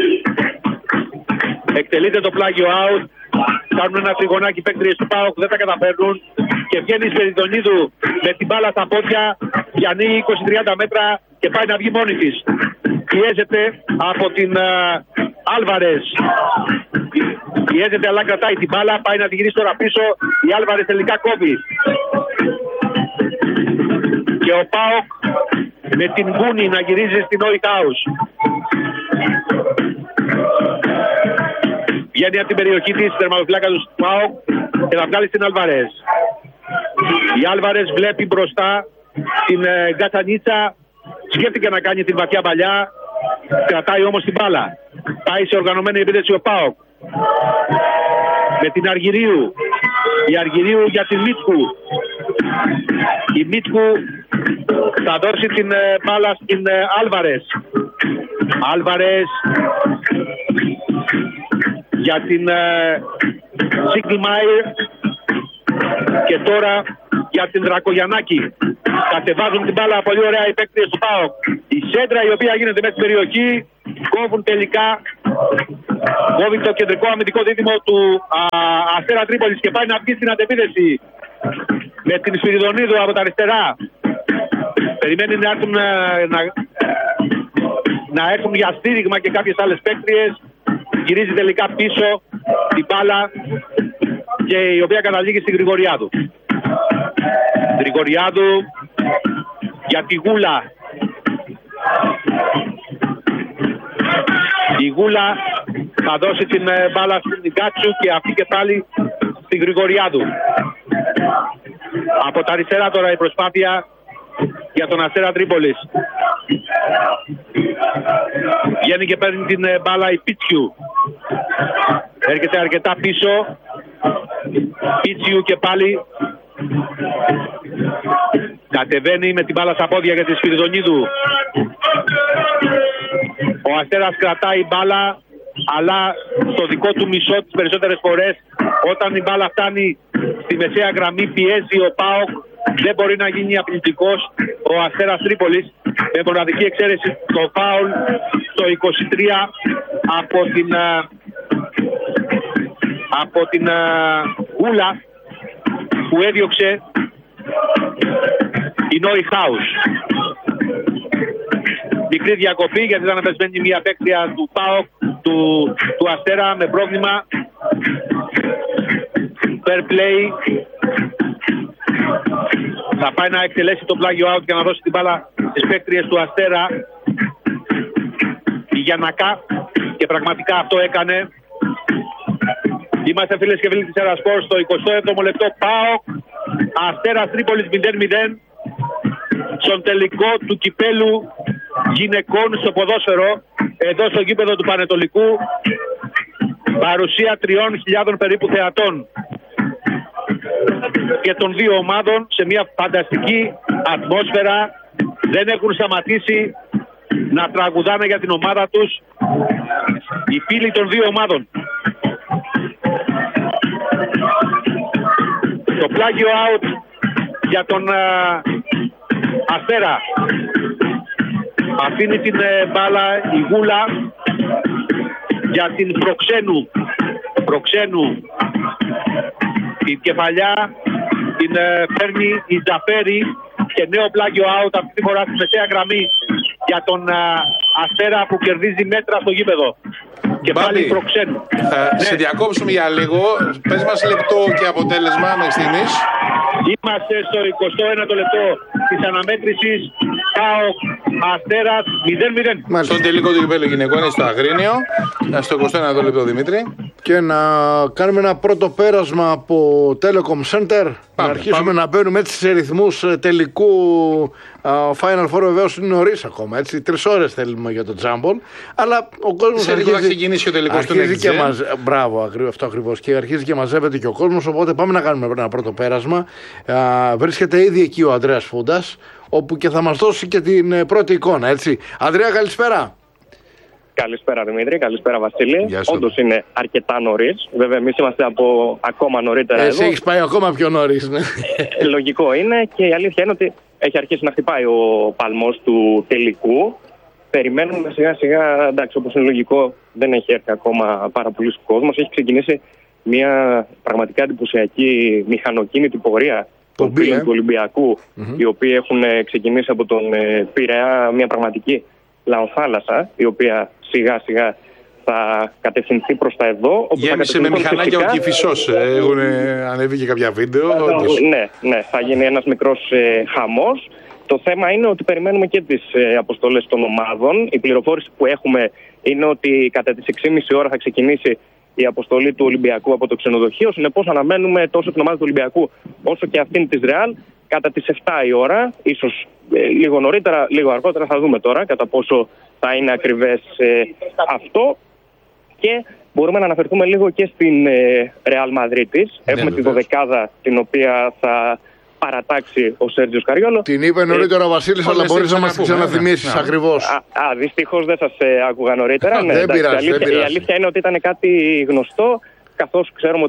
Εκτελείται το πλάγιο out. Κάνουν ένα τριγωνάκι παίκτριες του ΠΑΟΚ, δεν τα καταφέρνουν και βγαίνει η Σπυριδονίδου με την μπάλα στα πόδια για ανοίγει 20-30 μέτρα και πάει να βγει μόνη της. Πιέζεται από την Άλβαρες. Πιέζεται αλλά κρατάει την μπάλα, πάει να τη γυρίσει τώρα πίσω. Η Άλβαρες τελικά κόβει. Και ο ΠΑΟΚ με την Γκούνη να γυρίζει στην Neuhaus. Βγαίνει από την περιοχή της τερματοφυλάκα του ΠΑΟΚ και θα βγάλει στην Άλβαρες. Η Άλβαρες βλέπει μπροστά την Γκατσανίτσα. Σκέφτηκε να κάνει την βαθιά παλιά. Κρατάει όμως την μπάλα. Πάει σε οργανωμένη επίθεση ο ΠΑΟΚ. Με την Αργυρίου. Η Αργυρίου για την Μίτκου. Η Μίτκου θα δώσει την μπάλα στην Άλβαρες. Άλβαρες για την Σίγκλμαϊρ και τώρα για την Δρακογιαννάκη. Κατεβάζουν την μπάλα πολύ ωραία οι παίκτες του ΠΑΟΚ. Η σέντρα η οποία γίνεται μέσα στην περιοχή. Κόβουν τελικά. Κόβει το κεντρικό αμυντικό δίδυμο του Αστέρα Τρίπολης και πάει να βγει στην αντεπίθεση με την Σπυριδονίδου από τα αριστερά. Περιμένει να έρθουν για στήριγμα και κάποιες άλλες παίκτριες. Γυρίζει τελικά πίσω την μπάλα και η οποία καταλήγει στη Γρηγοριάδου. Γρηγοριάδου για τη Γούλα. Η Γούλα θα δώσει την μπάλα στην Γκάτσου και αυτή και πάλι στη Γρηγοριάδου. Από τα αριστερά τώρα η προσπάθεια για τον Αστέρα Τρίπολης. Βγαίνει και παίρνει την μπάλα η Πίτσιου. Έρχεται αρκετά πίσω. Πίτσιου και πάλι. Κατεβαίνει με την μπάλα στα πόδια για τη Σπυριδονίδου. Ο Αστέρας κρατάει μπάλα, αλλά στο δικό του μισό τις περισσότερες φορές όταν η μπάλα φτάνει στη μεσαία γραμμή πιέζει ο ΠΑΟΚ. Δεν μπορεί να γίνει απειλητικός ο Αστέρας Τρίπολης, με μοναδική εξαίρεση το φάουλ στο 23 από την Γούλα που έδιωξε η Νόη Χάους. Μικρή διακοπή γιατί ήταν πεσμένη μια παίκτρια του ΠΑΟΚ του Αστέρα με πρόβλημα. Fair play. Θα πάει να εκτελέσει το πλάγιο out και να δώσει την μπάλα στις παίκτριες του Αστέρα η Γιαννακά, και πραγματικά αυτό έκανε. Είμαστε φίλες και φίλοι της Ερασπορ στο 27ο λεπτό. ΠΑΟΚ Αστέρας Τρίπολης 0-0 στον τελικό του κυπέλου γυναικών στο ποδόσφαιρο εδώ στο γήπεδο του Πανετολικού. Παρουσία 3.000 περίπου θεατών και των δύο ομάδων σε μια φανταστική ατμόσφαιρα. Δεν έχουν σταματήσει να τραγουδάνε για την ομάδα τους οι φίλοι των δύο ομάδων. Το πλάγιο out για τον Αστέρα. Αφήνει την μπάλα η Γούλα για την Προξένου. Την κεφαλιά την παίρνει η Τζαφέρη και νέο πλάγιο out αυτή τη φορά στη μεσαία γραμμή για τον Αστέρα που κερδίζει μέτρα στο γήπεδο. Και πάλι Προξένου. Σε διακόψουμε για λίγο. Πες μας λεπτό και αποτέλεσμα μέχρι στιγμής. Είμαστε στο 21ο λεπτό της αναμέτρησης. ΠΑΟΚ Αστέρας 0-0. Στον τελικό του κυπέλλου γυναικών είναι στο Αγρίνιο. Στο 21ο λεπτό, Δημήτρη. Και να κάνουμε ένα πρώτο πέρασμα από Telecom Center. Να αρχίσουμε να μπαίνουμε έτσι σε ρυθμούς τελικού Final Four. Βεβαίως είναι νωρίς ακόμα. Έτσι, 3 ώρες θέλουμε για το Τζάμπολ. Αλλά ο κόσμος αρχίζει. Θα ξεκινήσει ο τελικός του Next. Μπράβο, αυτό ακριβώς. Και αρχίζει και μαζεύεται και ο κόσμος. Οπότε πάμε να κάνουμε ένα πρώτο πέρασμα. Βρίσκεται ήδη εκεί ο Ανδρέας Φούντας, όπου και θα μας δώσει και την πρώτη εικόνα. Έτσι. Ανδρέα, καλησπέρα. Καλησπέρα Δημήτρη, καλησπέρα Βασίλη. Όντως είναι αρκετά νωρίς. Βέβαια, εμείς είμαστε από ακόμα νωρίτερα εδώ. Εσύ έχεις πάει ακόμα πιο νωρίς. Ναι. Λογικό είναι και η αλήθεια είναι ότι έχει αρχίσει να χτυπάει ο παλμός του τελικού. Περιμένουμε σιγά σιγά, εντάξει, όπως είναι λογικό, δεν έχει έρθει ακόμα πάρα πολλής κόσμος. Έχει ξεκινήσει μια πραγματικά εντυπωσιακή μηχανοκίνητη πορεία των φίλων του Ολυμπιακού, οι οποίοι έχουν ξεκινήσει από τον Πειραιά, μια πραγματική λαοθάλασσα, η οποία σιγά σιγά θα κατευθυνθεί προς τα εδώ. Γέμισε με μηχανάκια ο Κηφισός. Έχουν ανέβει και κάποια βίντεο. Ναι, θα γίνει ένας μικρός χαμός. Το θέμα είναι ότι περιμένουμε και τις αποστολές των ομάδων. Η πληροφόρηση που έχουμε είναι ότι κατά τις 6.30 ώρα θα ξεκινήσει η αποστολή του Ολυμπιακού από το ξενοδοχείο. Συνεπώς αναμένουμε τόσο την ομάδα του Ολυμπιακού όσο και αυτήν της Ρεάλ κατά τις 7 η ώρα. Ίσως λίγο νωρίτερα, λίγο αργότερα, θα δούμε τώρα κατά πόσο θα είναι ακριβές αυτό. Και μπορούμε να αναφερθούμε λίγο και στην Ρεάλ Μαδρίτης. Έχουμε τη 12η την οποία θα παρατάξει ο Σέρτζιο Καριόλο. Την είπε νωρίτερα ο Βασίλης, αλλά μπορείς να μας την ξαναθυμίσεις ακριβώς. Δυστυχώς δεν σας άκουγα νωρίτερα. Δεν πειράζει. Η αλήθεια είναι ότι ήταν κάτι γνωστό, καθώς ξέρουμε ότι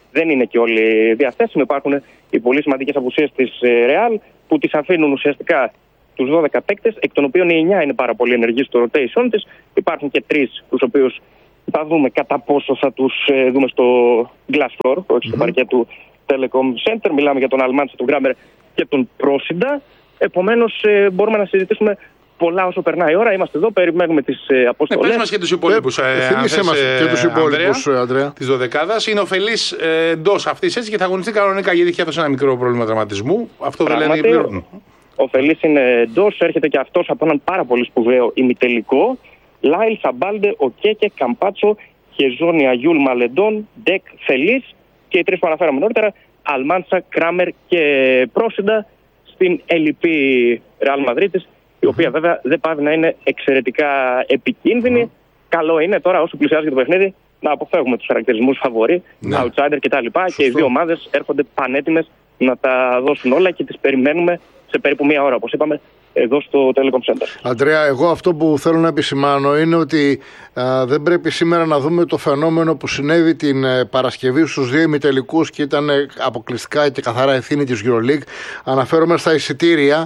δεν είναι και όλοι διαθέσιμοι. Υπάρχουν οι πολύ σημαντικές απουσίες της Real που τις αφήνουν ουσιαστικά τους 12 παίκτες, εκ των οποίων οι 9 είναι πάρα πολύ ενεργοί στο rotation της. Υπάρχουν και 3 τους οποίους θα δούμε κατά πόσο θα τους δούμε στο glass floor, όχι στο παρκέ του Telecom Center. Μιλάμε για τον Αλμάντσα, τον Γκράμερ και τον Πρόσιντα. Επομένως μπορούμε να συζητήσουμε πολλά όσο περνάει η ώρα. Είμαστε εδώ, περιμένουμε τις αποστολές. Πες μας και τους υπόλοιπους. Θυμίσέ μας και τους υπόλοιπους, Ανδρέα. Της 12ης. Είναι ο Φελής εντός αυτής έτσι και θα αγωνιστεί κανονικά γιατί είχε αυτό ένα μικρό πρόβλημα τραυματισμού. Αυτό δεν λένε πλέον. Ο Φελής είναι εντός, έρχεται και αυτός από έναν πάρα πολύ σπουδαίο ημιτελικό. Λάιλ, Σαμπάλντε, Οκέκε, Καμπάτσο, Χεζόνια, Γιούλ, Μαλεντόν, Ντεκ, Φελής και οι 3 που αναφέραμε νωρίτερα, Αλμάντσα, Κράμερ και Πρόσιντα στην ελλειπή Ρεάλ Μαδρίτης, η οποία βέβαια δεν πάβει να είναι εξαιρετικά επικίνδυνη. Καλό είναι τώρα όσο πλησιάζει το παιχνίδι να αποφεύγουμε τους χαρακτηρισμούς φαβορί, outsider κτλ. Και οι δύο ομάδες έρχονται πανέτοιμες να τα δώσουν όλα και τις περιμένουμε σε περίπου μία ώρα, όπως είπαμε, εδώ στο Telecom Center. Αντρέα, εγώ αυτό που θέλω να επισημάνω είναι ότι δεν πρέπει σήμερα να δούμε το φαινόμενο που συνέβη την Παρασκευή στους 2 ημιτελικούς και ήταν αποκλειστικά και καθαρά ευθύνη της EuroLeague. Αναφέρομαι στα εισιτήρια,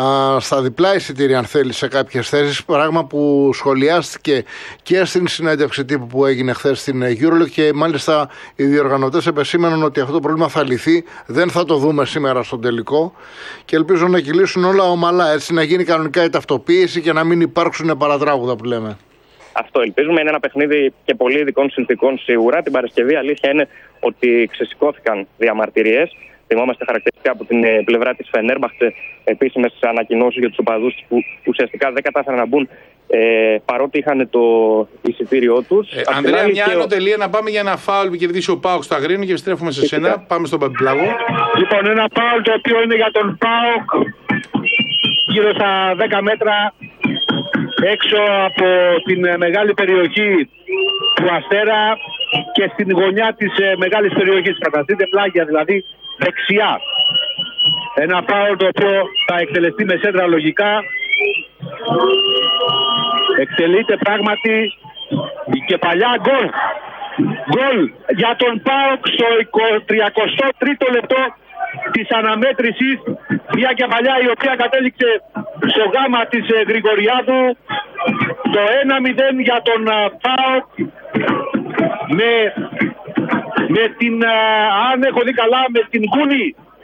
στα διπλά εισιτήρια αν θέλει σε κάποιες θέσεις, πράγμα που σχολιάστηκε και στην συνέντευξη τύπου που έγινε χθες στην EuroLeague και μάλιστα οι διοργανωτές επεσήμαναν ότι αυτό το πρόβλημα θα λυθεί, δεν θα το δούμε σήμερα στον τελικό και ελπίζω να κυλήσουν όλα ομαλά, έτσι να γίνει κανονικά η ταυτοποίηση και να μην υπάρξουν παρατράγουδα που λέμε. Αυτό ελπίζουμε. Είναι ένα παιχνίδι και πολύ ειδικών συνθηκών σίγουρα. Την Παρασκευή αλήθεια είναι ότι ξεσηκώθηκαν διαμαρτυρίες. Θυμόμαστε χαρακτηριστικά από την πλευρά της Φενέρμπαχτσε επίσημες ανακοινώσεις για τους οπαδούς που ουσιαστικά δεν κατάφεραν να μπουν παρότι είχαν το εισιτήριό τους. Ανδρέα, μια ανωτελεία να πάμε για ένα φάουλ που κερδίσει ο ΠΑΟΚ στο Αγρίνιο και επιστρέφουμε σε σένα. Πάμε στον Παπιπλάγο. Λοιπόν, ένα φάουλ το οποίο είναι για τον ΠΑΟΚ γύρω στα 10 μέτρα έξω από την μεγάλη περιοχή του Αστέρα και στην γωνιά της μεγάλης περιοχής. Καταστείτε πλάγια, δηλαδή δεξιά. Ένα φάουλ το οποίο θα εκτελεστεί με σέντρα λογικά. Εκτελείται πράγματι η κεφαλιά γκολ. Γκολ για τον ΠΑΟΚ στο 33ο λεπτό της αναμέτρησης. Μια κεφαλιά η οποία κατέληξε στο γάμα της Γρηγοριάδου. Το 1-0 για τον ΠΑΟΚ με την, αν έχω δει καλά, με την Γκούνη,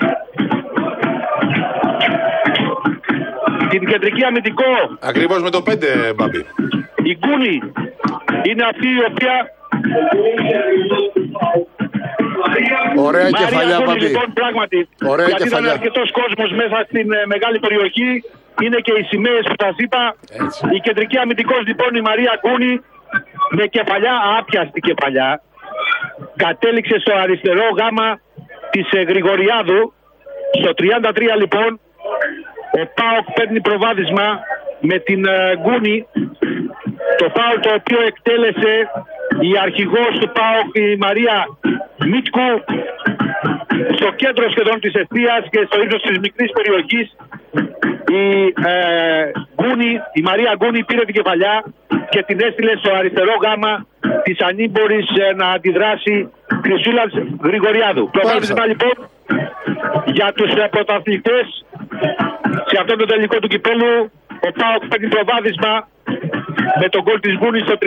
την κεντρική αμυντικό. Ακριβώς με το 5, Μπαμπή. Η Γκούνη είναι αυτή η οποία... Ωραία κεφαλιά, Μπαμπή. Λοιπόν, πράγματι, ωραία γιατί κεφαλιά. ήταν αρκετός κόσμος μέσα στην μεγάλη περιοχή. Είναι και οι σημαίες που σας είπα. Έτσι. Η κεντρική αμυντικός λοιπόν η Μαρία Γκούνη με κεφαλιά, άπιαστη κεφαλιά, κατέληξε στο αριστερό γάμα της Γρηγοριάδου. Στο 33 λοιπόν ο ΠΑΟΚ παίρνει προβάδισμα με την Γκούνη. Το φάουλ το οποίο εκτέλεσε η αρχηγός του ΠΑΟΚ, η Μαρία Μίτκου, στο κέντρο σχεδόν της ευθείας και στο ύψος της μικρής περιοχής. Η Μαρία Γκούνη πήρε την κεφαλιά και την έστειλε στο αριστερό γάμα της ανήμπορης να αντιδράσει Χρυσούλας Γρηγοριάδου. Προβάδισμα λοιπόν για τους πρωταθλητές σε αυτό το τελικό του κυπέλου. Ο ΠΑΟΚ παίρνει προβάδισμα με τον γκολ της Γκούνης στο 33.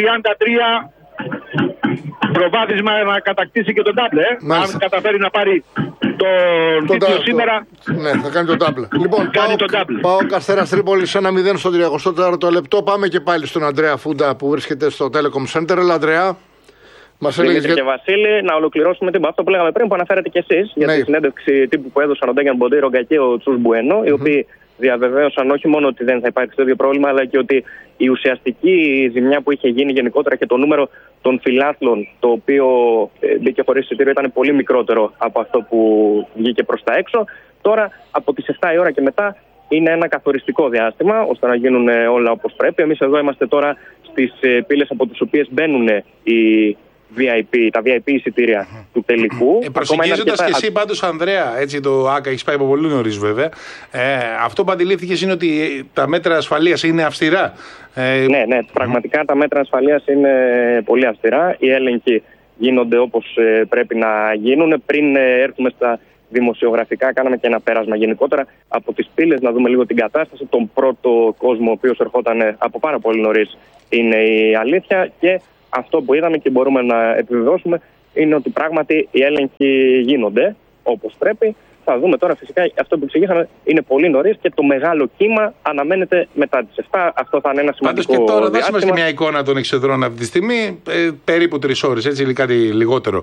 Προβάδισμα να κατακτήσει και τον τάμπλε. Αν καταφέρει να πάρει τον τίτλο σήμερα. Ναι, θα κάνει τον τάμπλε. Λοιπόν, ΠΑΟΚ Αστέρας Τρίπολης 1-0 στο 34ο λεπτό. Πάμε και πάλι στον Ανδρέα Φούντα που βρίσκεται στο Telecom Center. Έλα, Ανδρέα. Δημήτρη και Βασίλη, να ολοκληρώσουμε αυτό που λέγαμε πριν, που αναφέρατε κι εσείς για τη συνέντευξη τύπου που έδωσαν ο Ντέγκαν Μποντέιρο και ο Τσούς Μπουένο, οι οποίοι διαβεβαίωσαν όχι μόνο ότι δεν θα υπάρξει το ίδιο πρόβλημα, αλλά και ότι η ουσιαστική ζημιά που είχε γίνει γενικότερα και το νούμερο των φιλάθλων, το οποίο μπήκε χωρίς εισιτήριο, ήταν πολύ μικρότερο από αυτό που βγήκε προς τα έξω. Τώρα, από τις 7 η ώρα και μετά, είναι ένα καθοριστικό διάστημα ώστε να γίνουν όλα όπως πρέπει. Εμείς εδώ είμαστε τώρα στις πύλες από τις οποίες μπαίνουν τα VIP εισιτήρια του τελικού. Προσεγγίζοντας και εσύ πάντως, Ανδρέα, έτσι το ΆΚΑ έχει πάει από πολύ νωρίς βέβαια. Αυτό που αντιλήφθηκες είναι ότι τα μέτρα ασφαλείας είναι αυστηρά. Ναι, πραγματικά τα μέτρα ασφαλείας είναι πολύ αυστηρά. Οι έλεγχοι γίνονται όπως πρέπει να γίνουν. Πριν έρθουμε στα δημοσιογραφικά, κάναμε και ένα πέρασμα γενικότερα από τις πύλες, να δούμε λίγο την κατάσταση. Τον πρώτο κόσμο ο οποίος ερχόταν από πάρα πολύ νωρίς είναι η αλήθεια, και αυτό που είδαμε και μπορούμε να επιβεβαιώσουμε είναι ότι πράγματι οι έλεγχοι γίνονται όπως πρέπει. Θα δούμε τώρα, φυσικά αυτό που εξηγήσαμε είναι πολύ νωρίς και το μεγάλο κύμα αναμένεται μετά τις 7. Αυτό θα είναι ένα σημαντικό. Πάντως και τώρα δώσουμε και μια εικόνα των εξεδρών αυτή τη στιγμή. Περίπου 3 ώρες, έτσι, κάτι λιγότερο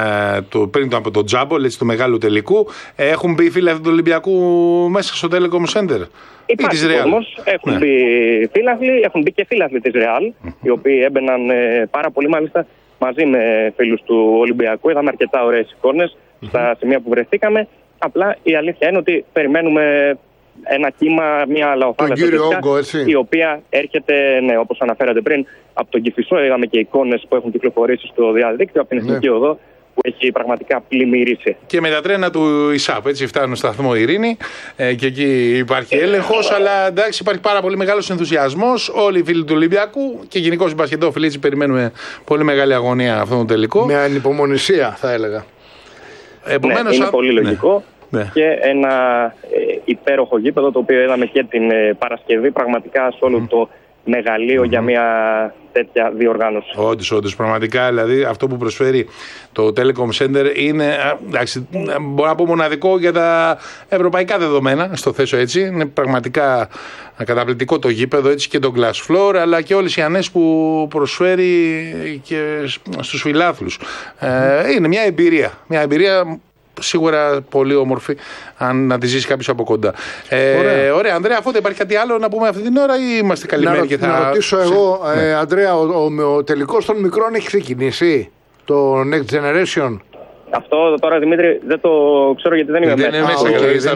πριν από το τζάμπολ, έτσι, του μεγάλου τελικού. Έχουν μπει οι φίλαθλοι του Ολυμπιακού μέσα στο Telecom Center. Υπάρχει κόσμος, έχουν μπει φίλαθλοι, έχουν μπει και φίλαθλοι της Real, οι οποίοι έμπαιναν πάρα πολύ, μάλιστα μαζί με φίλους του Ολυμπιακού. Είδαμε αρκετά ωραίες εικόνες στα σημεία που βρεθήκαμε. Απλά η αλήθεια είναι ότι περιμένουμε ένα κύμα, μια λαοφάδα η οποία έρχεται, ναι, όπως αναφέρατε πριν, από τον Κηφισό. Είδαμε και εικόνες που έχουν κυκλοφορήσει στο διαδίκτυο από την Εθνική Οδό, που έχει πραγματικά πλημμυρίσει. Και με τα τρένα του ΙΣΑΠ, έτσι, φτάνουν στο σταθμό Ειρήνη και εκεί υπάρχει έλεγχος, αλλά εντάξει, υπάρχει πάρα πολύ μεγάλος ενθουσιασμός. Όλοι οι φίλοι του Ολυμπιακού και γενικώς οι μπασκετόφιλοι, έτσι, περιμένουμε πολύ μεγάλη αγωνία αυτόν τον τελικό. Με ανυπομονησία, θα έλεγα. Επομένως, είναι πολύ λογικό. Και ένα υπέροχο γήπεδο, το οποίο είδαμε και την Παρασκευή, πραγματικά σε όλο το μεγαλείο για μια τέτοια διοργάνωση. Όντως, πραγματικά, δηλαδή αυτό που προσφέρει το Telecom Center είναι, εντάξει, μπορώ να πω μοναδικό για τα ευρωπαϊκά δεδομένα, στο θέσω έτσι. Είναι πραγματικά καταπληκτικό το γήπεδο, έτσι, και το glass floor, αλλά και όλες οι ανές που προσφέρει και στους φιλάθλους. Είναι μια εμπειρία σίγουρα πολύ όμορφη, αν να τη ζήσει κάποιος από κοντά. Ωραία, Ανδρέα, αφού δεν υπάρχει κάτι άλλο να πούμε αυτή την ώρα, ή είμαστε καλυμμένοι? Να ρωτήσω εγώ, Ανδρέα, ο τελικός των μικρών έχει ξεκινήσει, το Next Generation? Αυτό τώρα, Δημήτρη, δεν το ξέρω, γιατί δεν είμαι μέσα.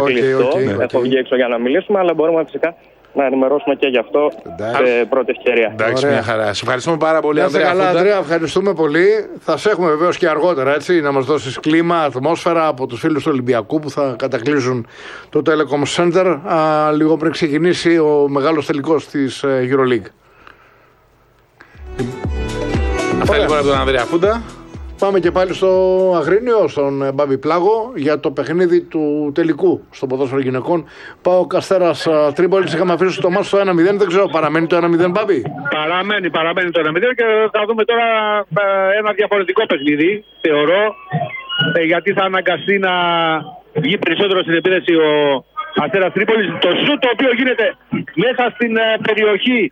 Έχω βγει έξω για να μιλήσουμε, αλλά μπορούμε φυσικά να ενημερώσουμε και γι' αυτό σε πρώτη ευκαιρία. Εντάξει, μια χαρά. Σε ευχαριστούμε πάρα πολύ, Ανδρέα. Ανδρέα, ευχαριστούμε πολύ. Θα σε έχουμε βεβαίως και αργότερα, έτσι, να μας δώσεις κλίμα, ατμόσφαιρα από τους φίλους του Ολυμπιακού που θα κατακλείζουν το Telecom Center λίγο πριν ξεκινήσει ο μεγάλος τελικός της EuroLeague. Αυτά λοιπόν από τον Ανδρέα Φούντα. Πάμε και πάλι στο Αγρίνιο, στον Μπάμπη Πλάγο, για το παιχνίδι του τελικού στο ποδόσφαιρο γυναικών. ΠΑΟΚ Αστέρας Τρίπολης. Είχαμε αφήσει το μάτς στο 1-0. Δεν ξέρω, παραμένει το 1-0, Μπάμπη? Παραμένει το 1-0 και θα δούμε τώρα ένα διαφορετικό παιχνίδι, θεωρώ, γιατί θα αναγκαστεί να βγει περισσότερο στην επίδεση ο Αστέρας Τρίπολης. Το σουτ το οποίο γίνεται μέσα στην περιοχή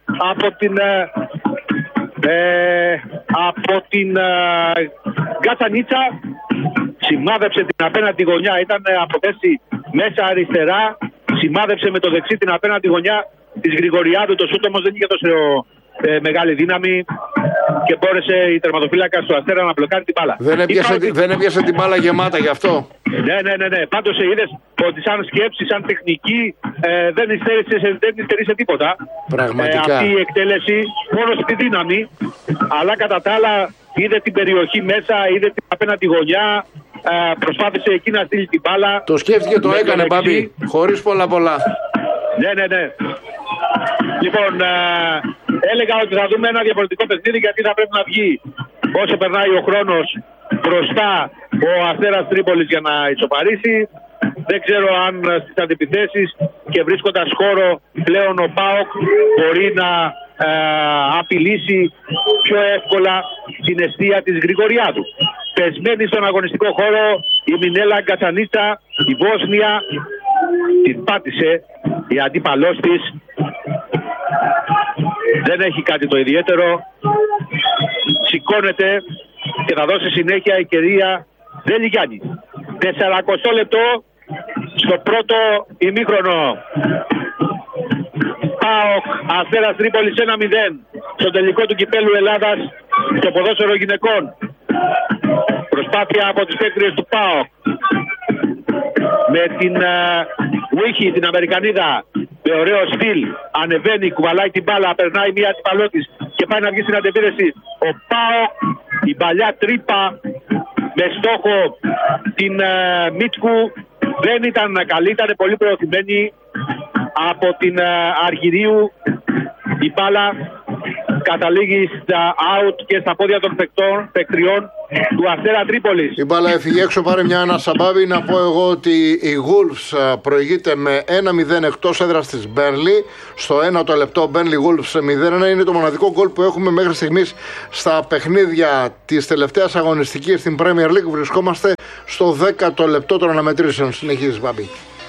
από την Γκατσανίτσα, σημάδεψε την απέναντι γωνιά, ήταν από θέση μέσα αριστερά, σημάδεψε με το δεξί την απέναντι γωνιά της Γρηγοριάδου. Το σούτ όμως δεν είχε τόσο μεγάλη δύναμη και μπόρεσε η τερματοφύλακα του Αστέρα να μπλοκάρει την μπάλα. Δεν έπιασε την μπάλα γεμάτα γι' αυτό. Ναι. Πάντως είδες ότι σαν σκέψη, σαν τεχνική δεν υστερήσε τίποτα. Πραγματικά. Αυτή η εκτέλεση μόνο στη δύναμη, αλλά κατά τα άλλα είδε την περιοχή μέσα, είδε την απέναντι γωνιά, προσπάθησε εκεί να στείλει την μπάλα. Το σκέφτηκε, το έκανε, Μπάμπη, χωρίς πολλά. Ναι. Λοιπόν, έλεγα ότι θα δούμε ένα διαφορετικό παιχνίδι, γιατί θα πρέπει να βγει όσο περνάει ο χρόνος μπροστά ο Αστέρας Τρίπολης για να ισοπαρίσει. Δεν ξέρω αν στις αντιπιθέσεις και βρίσκοντας χώρο πλέον ο ΠΑΟΚ μπορεί να απειλήσει πιο εύκολα την εστία της Γρηγοριάδου. Πεσμένη στον αγωνιστικό χώρο η Μινέλα Γκατσανίτσα, η Βόσνια, την πάτησε η αντίπαλός της. Δεν έχει κάτι το ιδιαίτερο. Σηκώνεται και θα δώσει συνέχεια η κυρία Δελιγιάννη. 40 λεπτό στο πρώτο ημίχρονο. ΠΑΟΚ Αστέρας Τρίπολης 1-0 στο τελικό του κυπέλου Ελλάδας στο ποδόσφαιρο γυναικών. Προσπάθεια από τις παίκτριες του ΠΑΟΚ με την Βίχη, την Αμερικανίδα, με ωραίο στυλ, ανεβαίνει, κουβαλάει την μπάλα, περνάει μία αντιπαλό της και πάει να βγει στην αντεπίθεση ο ΠΑΟΚ. Η παλιά τρύπα με στόχο την Μίτκου δεν ήταν καλή, ήταν πολύ προωθημένη από την Αργυρίου η μπάλα. καταλήγει στα out και στα πόδια των παικτριών του Αστέρα Τρίπολης. Η μπάλα έφυγε έξω, πάρε μια ανασαμπάβη. Να πω εγώ ότι η Wolves προηγείται με 1-0 εκτός έδρας της Burnley. Στο 1ο λεπτό Burnley Wolves 0-1. Είναι το μοναδικό γκολ που έχουμε μέχρι στιγμής στα παιχνίδια της τελευταίας αγωνιστικής στην Premier League. Βρισκόμαστε στο 10ο λεπτό των αναμετρήσεων. Συνεχίζεις, Μπάμπη.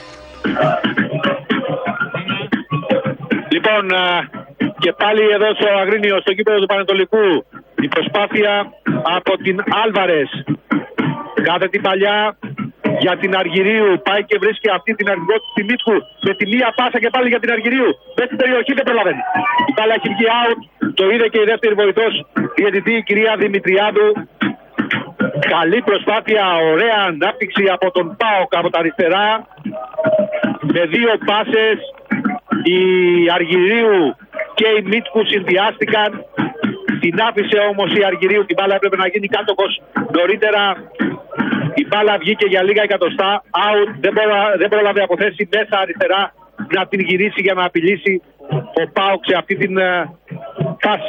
Λοιπόν, και πάλι εδώ στο Αγρίνιο, στο κήπεδο του Πανετολικού, η προσπάθεια από την Άλβαρες. Κάθε την παλιά για την Αργυρίου. Πάει και βρίσκει αυτή την Αργυρίου στη Μίτκου. Με τη μία πάσα και πάλι για την Αργυρίου. Μέσα στην περιοχή δεν προλαβαίνει. Η μπάλα έχει βγει out. Το είδε και η δεύτερη βοηθός διαιτητή, η κυρία Δημητριάδου. Καλή προσπάθεια, ωραία ανάπτυξη από τον ΠΑΟΚ από τα αριστερά. Με δύο πάσες η Αργυρίου και η Μίτκου συνδυάστηκαν. Την άφησε όμως η Αργυρίου, την μπάλα έπρεπε να γίνει κάτοχος νωρίτερα. Η μπάλα βγήκε για λίγα εκατοστά, out, δεν πρόλαβε από θέση μέσα αριστερά να την γυρίσει για να απειλήσει ο ΠΑΟΚ σε αυτή την φάση.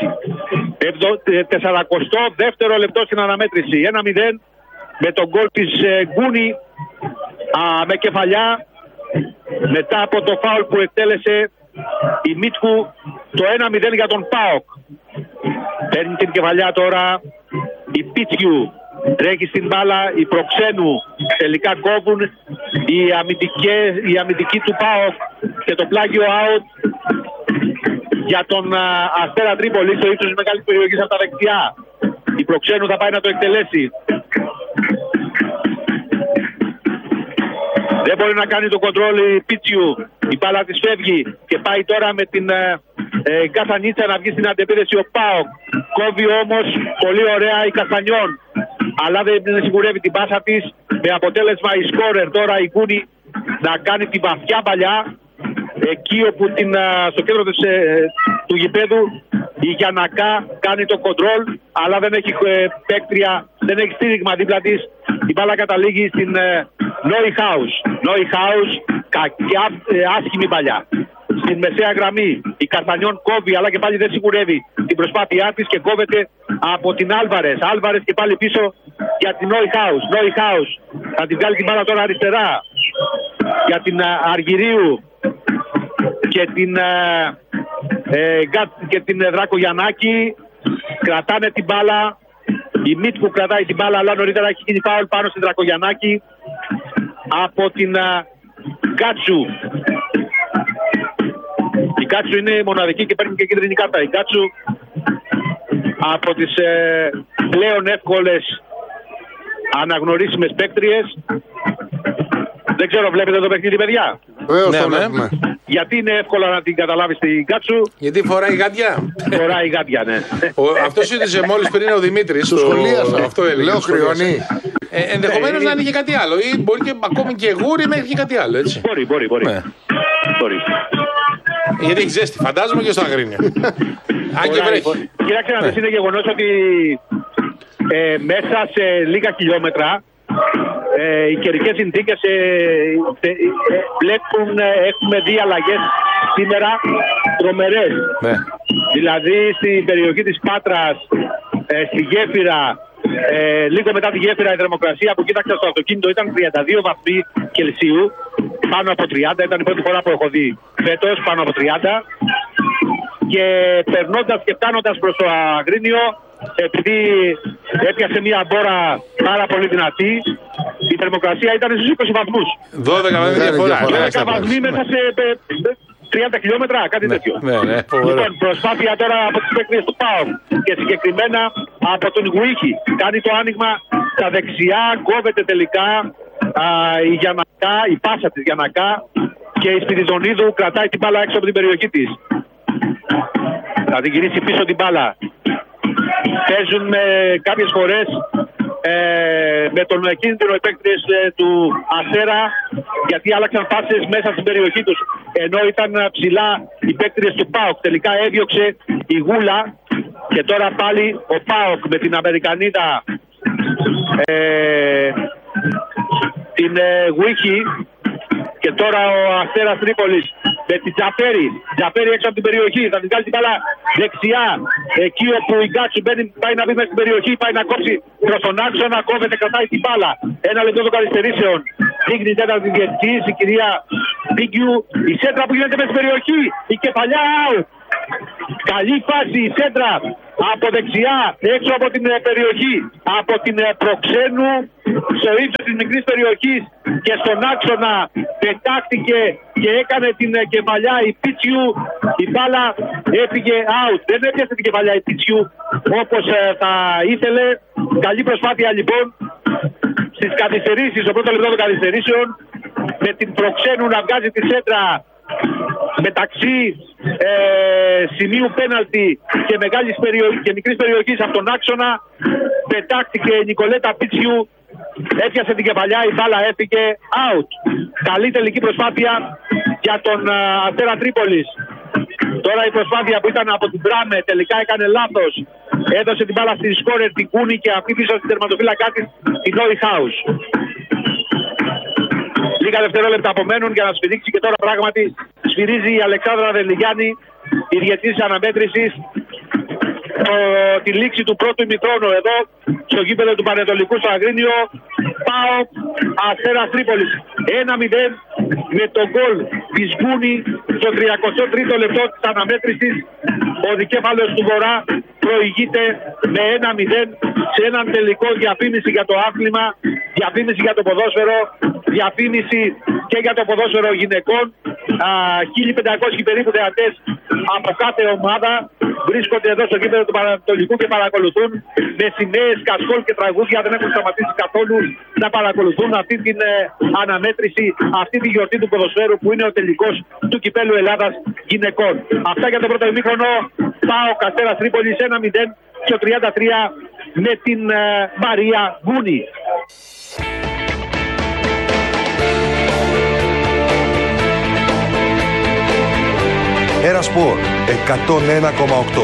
42ο λεπτό στην αναμέτρηση, 1-0 με τον γκολ της Γκούνη με κεφαλιά μετά από το φάουλ που εκτέλεσε η Μίτκου. Το 1-0 για τον ΠΑΟΚ. Παίρνει την κεφαλιά τώρα η Πίτσιου. Τρέχει στην μπάλα η Προξένου. Τελικά κόβουν οι αμυντικοί του ΠΑΟΚ και το πλάγιο out για τον Αστέρα Τρίπολη στο ύψος της μεγάλης περιοχής από τα δεξιά. Η Προξένου θα πάει να το εκτελέσει. Δεν μπορεί να κάνει το κοντρόλ η Πίτσιου. Η μπάλα της φεύγει και πάει τώρα με την Καστανίτσα να βγει στην αντεπίδεση ο ΠΑΟΚ. Κόβει όμως πολύ ωραία η Καστανιών. Αλλά δεν σιγουρεύει την πάσα της. Με αποτέλεσμα η σκόρερ τώρα η Γκούνη να κάνει την βαθιά παλιά. Εκεί όπου στο κέντρο του γηπέδου η Γιαννακά κάνει το κοντρόλ. Αλλά δεν έχει παίκτρια, δεν έχει στήριγμα δίπλα της. Η μπάλα καταλήγει στην Νόιχάους, κακιά, άσχημη παλιά. Στην μεσαία γραμμή η Καστανιών κόβει, αλλά και πάλι δεν σιγουρεύει την προσπάθειά της και κόβεται από την Άλβαρες. Άλβαρες και πάλι πίσω για την Νόιχάους. Θα την βγάλει την μπάλα τώρα αριστερά για την Αργυρίου και την Δράκο Γιαννάκη. Κρατάνε την μπάλα. Η Μίτκου κρατάει την μπάλα, αλλά νωρίτερα έχει γίνει φάουλ πάνω στην Δρακογιαννάκη από την Γκάτσου. Η Γκάτσου είναι μοναδική και παίρνει και κίτρινη κάρτα. Η Γκάτσου από τις πλέον εύκολες αναγνωρίσιμες παίκτριες. Δεν ξέρω, βλέπετε το παιχνίδι, παιδιά? Ναι. Γιατί είναι εύκολο να την καταλάβεις την Γκάτσου? Γιατί φοράει γάντια. Φοράει γάντια, ναι. Αυτό είδε μόλις πριν ο Δημήτρης. Το σχολίασα. Αυτό έλεγε. Λέω κρυώνει. Ενδεχομένως να είναι και κάτι άλλο. Ή μπορεί και ακόμη και γούρι μέχρι και κάτι άλλο, έτσι. Μπορεί. Ναι. Γιατί έχει ζέστη, φαντάζομαι, και στο Αγρίνιο. Αν και βρέχει. Κοίταξε να δεις, είναι γεγονός ότι μέσα σε λίγα χιλιόμετρα οι καιρικές συνθήκες βλέπουν, έχουμε δει αλλαγές σήμερα τρομερές. Ναι. Δηλαδή στην περιοχή της Πάτρας, στη Γέφυρα, λίγο μετά τη Γέφυρα η θερμοκρασία που κοίταξα στο αυτοκίνητο ήταν 32 βαθμοί Κελσίου, πάνω από 30, ήταν η πρώτη φορά που έχω δει φέτος, πάνω από 30. Και περνώντας και φτάνοντας προς το Αγρίνιο, επειδή έπιασε μια μπόρα πάρα πολύ δυνατή, η θερμοκρασία ήταν στους 20 βαθμούς. 12 βαθμοί διαφορά. 12 βαθμοί μέσα σε 30 χιλιόμετρα, κάτι τέτοιο. Λοιπόν, προσπάθεια τώρα από τις παίκτες του ΠΑΟΚ και συγκεκριμένα από τον Γουίχη. Κάνει το άνοιγμα στα δεξιά, κόβεται τελικά η Γιαννακά, η πάσα της Γιαννακά, και η Σπυριδονίδου κρατάει την μπάλα έξω από την περιοχή της. Θα την γυρίσει πίσω την μπάλα. Παίζουν κάποιες φορές με τον κίνδυνο οι παίκτες του Αστέρα, γιατί άλλαξαν πάσες μέσα στην περιοχή τους, ενώ ήταν ψηλά οι παίκτες του ΠΑΟΚ. Τελικά έδιωξε η Γούλα και τώρα πάλι ο ΠΑΟΚ με την Αμερικανίδα την Γουίχη, και τώρα ο Αστέρας Τρίπολης με την Τζαφέρη έξω από την περιοχή. Θα την κάνει την μπάλα δεξιά. Εκεί όπου η Γκάτσου πάει να μπει μέσα στην περιοχή, πάει να κόψει προς τον άξονα, κόβεται, κρατάει την μπάλα. 1 λεπτό των καθυστερήσεων. Δείχνει η τέταρτη διαιτητής, η κυρία Μπίγκιου. Η σέντρα που γίνεται μέσα στην περιοχή. Η κεφαλιά out. Καλή φάση η σέντρα από δεξιά, έξω από την περιοχή, από την Προξένου, στο ύψος της μικρής περιοχής και στον άξονα πετάχτηκε και έκανε την κεφαλιά η Πίτσιου. Η μπάλα έφυγε out. Δεν έπιασε την κεφαλιά η Πίτσιου όπως θα ήθελε. Καλή προσπάθεια λοιπόν στις καθυστερήσεις, στο πρώτο λεπτό των καθυστερήσεων, με την Προξένου να βγάζει τη σέντρα μεταξύ σημείου πέναλτι και μεγάλης και μικρής περιοχής από τον άξονα. Πετάχτηκε η Νικολέτα Πίτσιου, έπιασε την κεφαλιά, η μπάλα έφυγε out. Καλή τελική προσπάθεια για τον Αστέρα Τρίπολης. Τώρα η προσπάθεια που ήταν από την Μπράμε τελικά έκανε λάθος. Έδωσε την μπάλα στη σκόρερ την Κούνη και αυτή πίσω στην τερματοφύλακά της την Νόιχάους. Λίγα δευτερόλεπτα απομένουν για να σφυρίξει και τώρα πράγματι σφυρίζει η Αλεξάνδρα Δελιγιάννη, η διαιτητής αναμέτρησης, τη λήξη του πρώτου ημιχρόνου εδώ στο γήπεδο του Πανετολικού στο Αγρίνιο. ΠΑΟΚ Αστέρας Τρίπολης 1-0 με τον γκολ της Γκούνη στο 33ο λεπτό της αναμέτρησης. Ο δικέφαλος του Βορρά προηγείται με 1-0 σε έναν τελικό. Διαφήμιση για το άθλημα, διαφήμιση για το ποδόσφαιρο, διαφήμιση και για το ποδόσφαιρο γυναικών. 1500 περίπου θεατές από κάθε ομάδα βρίσκονται εδώ στο γήπεδο του Πανατολικού και παρακολουθούν με σημαίες, κασκόλ και τραγούδια. Δεν έχουν σταματήσει καθόλου να παρακολουθούν αυτή την αναμέτρηση, αυτή τη γιορτή του ποδοσφαίρου που είναι ο τελικός του Κυπέλλου Ελλάδας γυναικών. Αυτά για το πρώτο ημίχρονο. ΠΑΟΚ Αστέρας Τρίπολης 1-0 στο 33 με την Μαρία Γκούνη. Ερασπορ 101,8.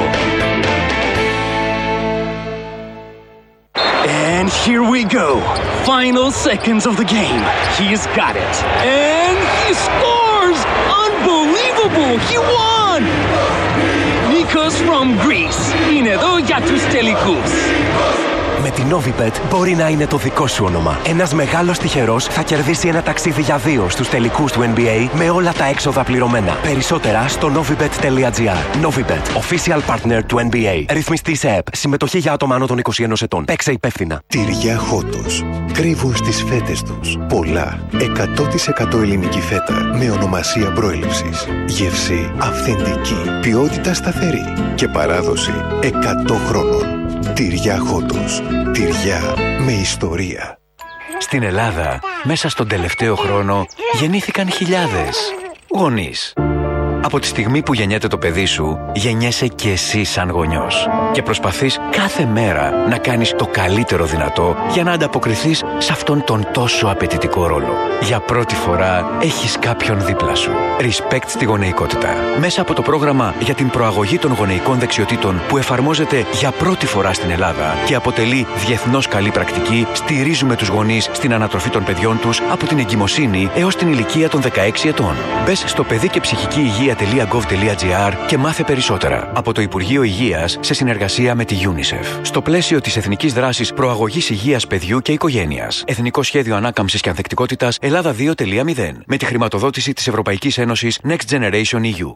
And here we go. Final seconds of the game. He's got it. And he scores! Unbelievable! He won! Nikos from Greece. Είναι εδώ για τους τελικούς. Με την Novibet μπορεί να είναι το δικό σου όνομα. Ένας μεγάλος τυχερός θα κερδίσει ένα ταξίδι για 2 στους τελικούς του NBA με όλα τα έξοδα πληρωμένα. Περισσότερα στο novibet.gr. Novibet, official partner του NBA. Ρυθμιστή σε ΕΠ. Συμμετοχή για άτομα άνω των 21 ετών. Παίξε υπεύθυνα. Τυριά Χότος. Κρύβουν στις φέτες τους πολλά 100% ελληνική φέτα με ονομασία προέλευσης. Γεύση αυθεντική, ποιότητα σταθερή και παράδοση 100 χρόνων. Τυριά Χότος. Τυριά με ιστορία. Στην Ελλάδα, μέσα στον τελευταίο χρόνο, γεννήθηκαν χιλιάδες γονείς. Από τη στιγμή που γεννιέται το παιδί σου, γεννιέσαι και εσύ σαν γονιός. Και προσπαθείς κάθε μέρα να κάνεις το καλύτερο δυνατό για να ανταποκριθείς σε αυτόν τον τόσο απαιτητικό ρόλο. Για πρώτη φορά έχεις κάποιον δίπλα σου. Respect στη γονεϊκότητα. Μέσα από το πρόγραμμα για την προαγωγή των γονεϊκών δεξιοτήτων που εφαρμόζεται για πρώτη φορά στην Ελλάδα και αποτελεί διεθνώς καλή πρακτική, στηρίζουμε τους γονείς στην ανατροφή των παιδιών τους από την εγκυμοσύνη έως την ηλικία των 16 ετών. Μπες στο παιδί και ψυχική υγεία.gov.gr και μάθε περισσότερα. Από το Υπουργείο Υγείας σε συνεργασία με τη UNICEF. Στο πλαίσιο της Εθνικής Δράσης Προαγωγής Υγείας Παιδιού και Οικογένειας. Εθνικό Σχέδιο Ανάκαμψης και Ανθεκτικότητας Ελλάδα 2.0. Με τη χρηματοδότηση της Ευρωπαϊκής Ένωσης Next Generation EU.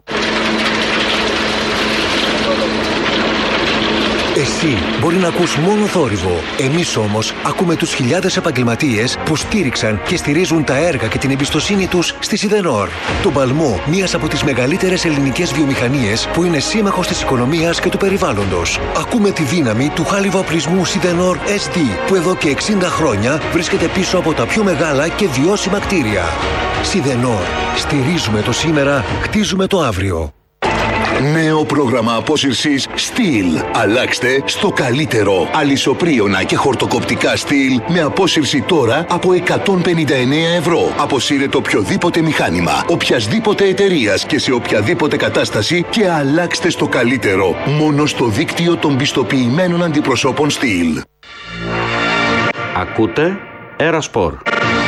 Εσύ μπορεί να ακούς μόνο θόρυβο. Εμείς όμως ακούμε τους χιλιάδες επαγγελματίες που στήριξαν και στηρίζουν τα έργα και την εμπιστοσύνη τους στη Σιδενόρ. Τον παλμό μιας από τις μεγαλύτερες ελληνικές βιομηχανίες που είναι σύμμαχος της οικονομίας και του περιβάλλοντος. Ακούμε τη δύναμη του χάλιβα-οπλισμού Σιδενόρ SD που εδώ και 60 χρόνια βρίσκεται πίσω από τα πιο μεγάλα και βιώσιμα κτίρια. Σιδενόρ. Στηρίζουμε το σήμερα, χτίζουμε το αύριο. Νέο πρόγραμμα απόσυρσης Steel. Αλλάξτε στο καλύτερο. Αλυσοπρίωνα και χορτοκοπτικά Steel με απόσυρση τώρα από 159 ευρώ. Αποσύρετε οποιοδήποτε μηχάνημα, οποιασδήποτε εταιρείας και σε οποιαδήποτε κατάσταση και αλλάξτε στο καλύτερο. Μόνο στο δίκτυο των πιστοποιημένων αντιπροσώπων Steel. Ακούτε Ερασπορ.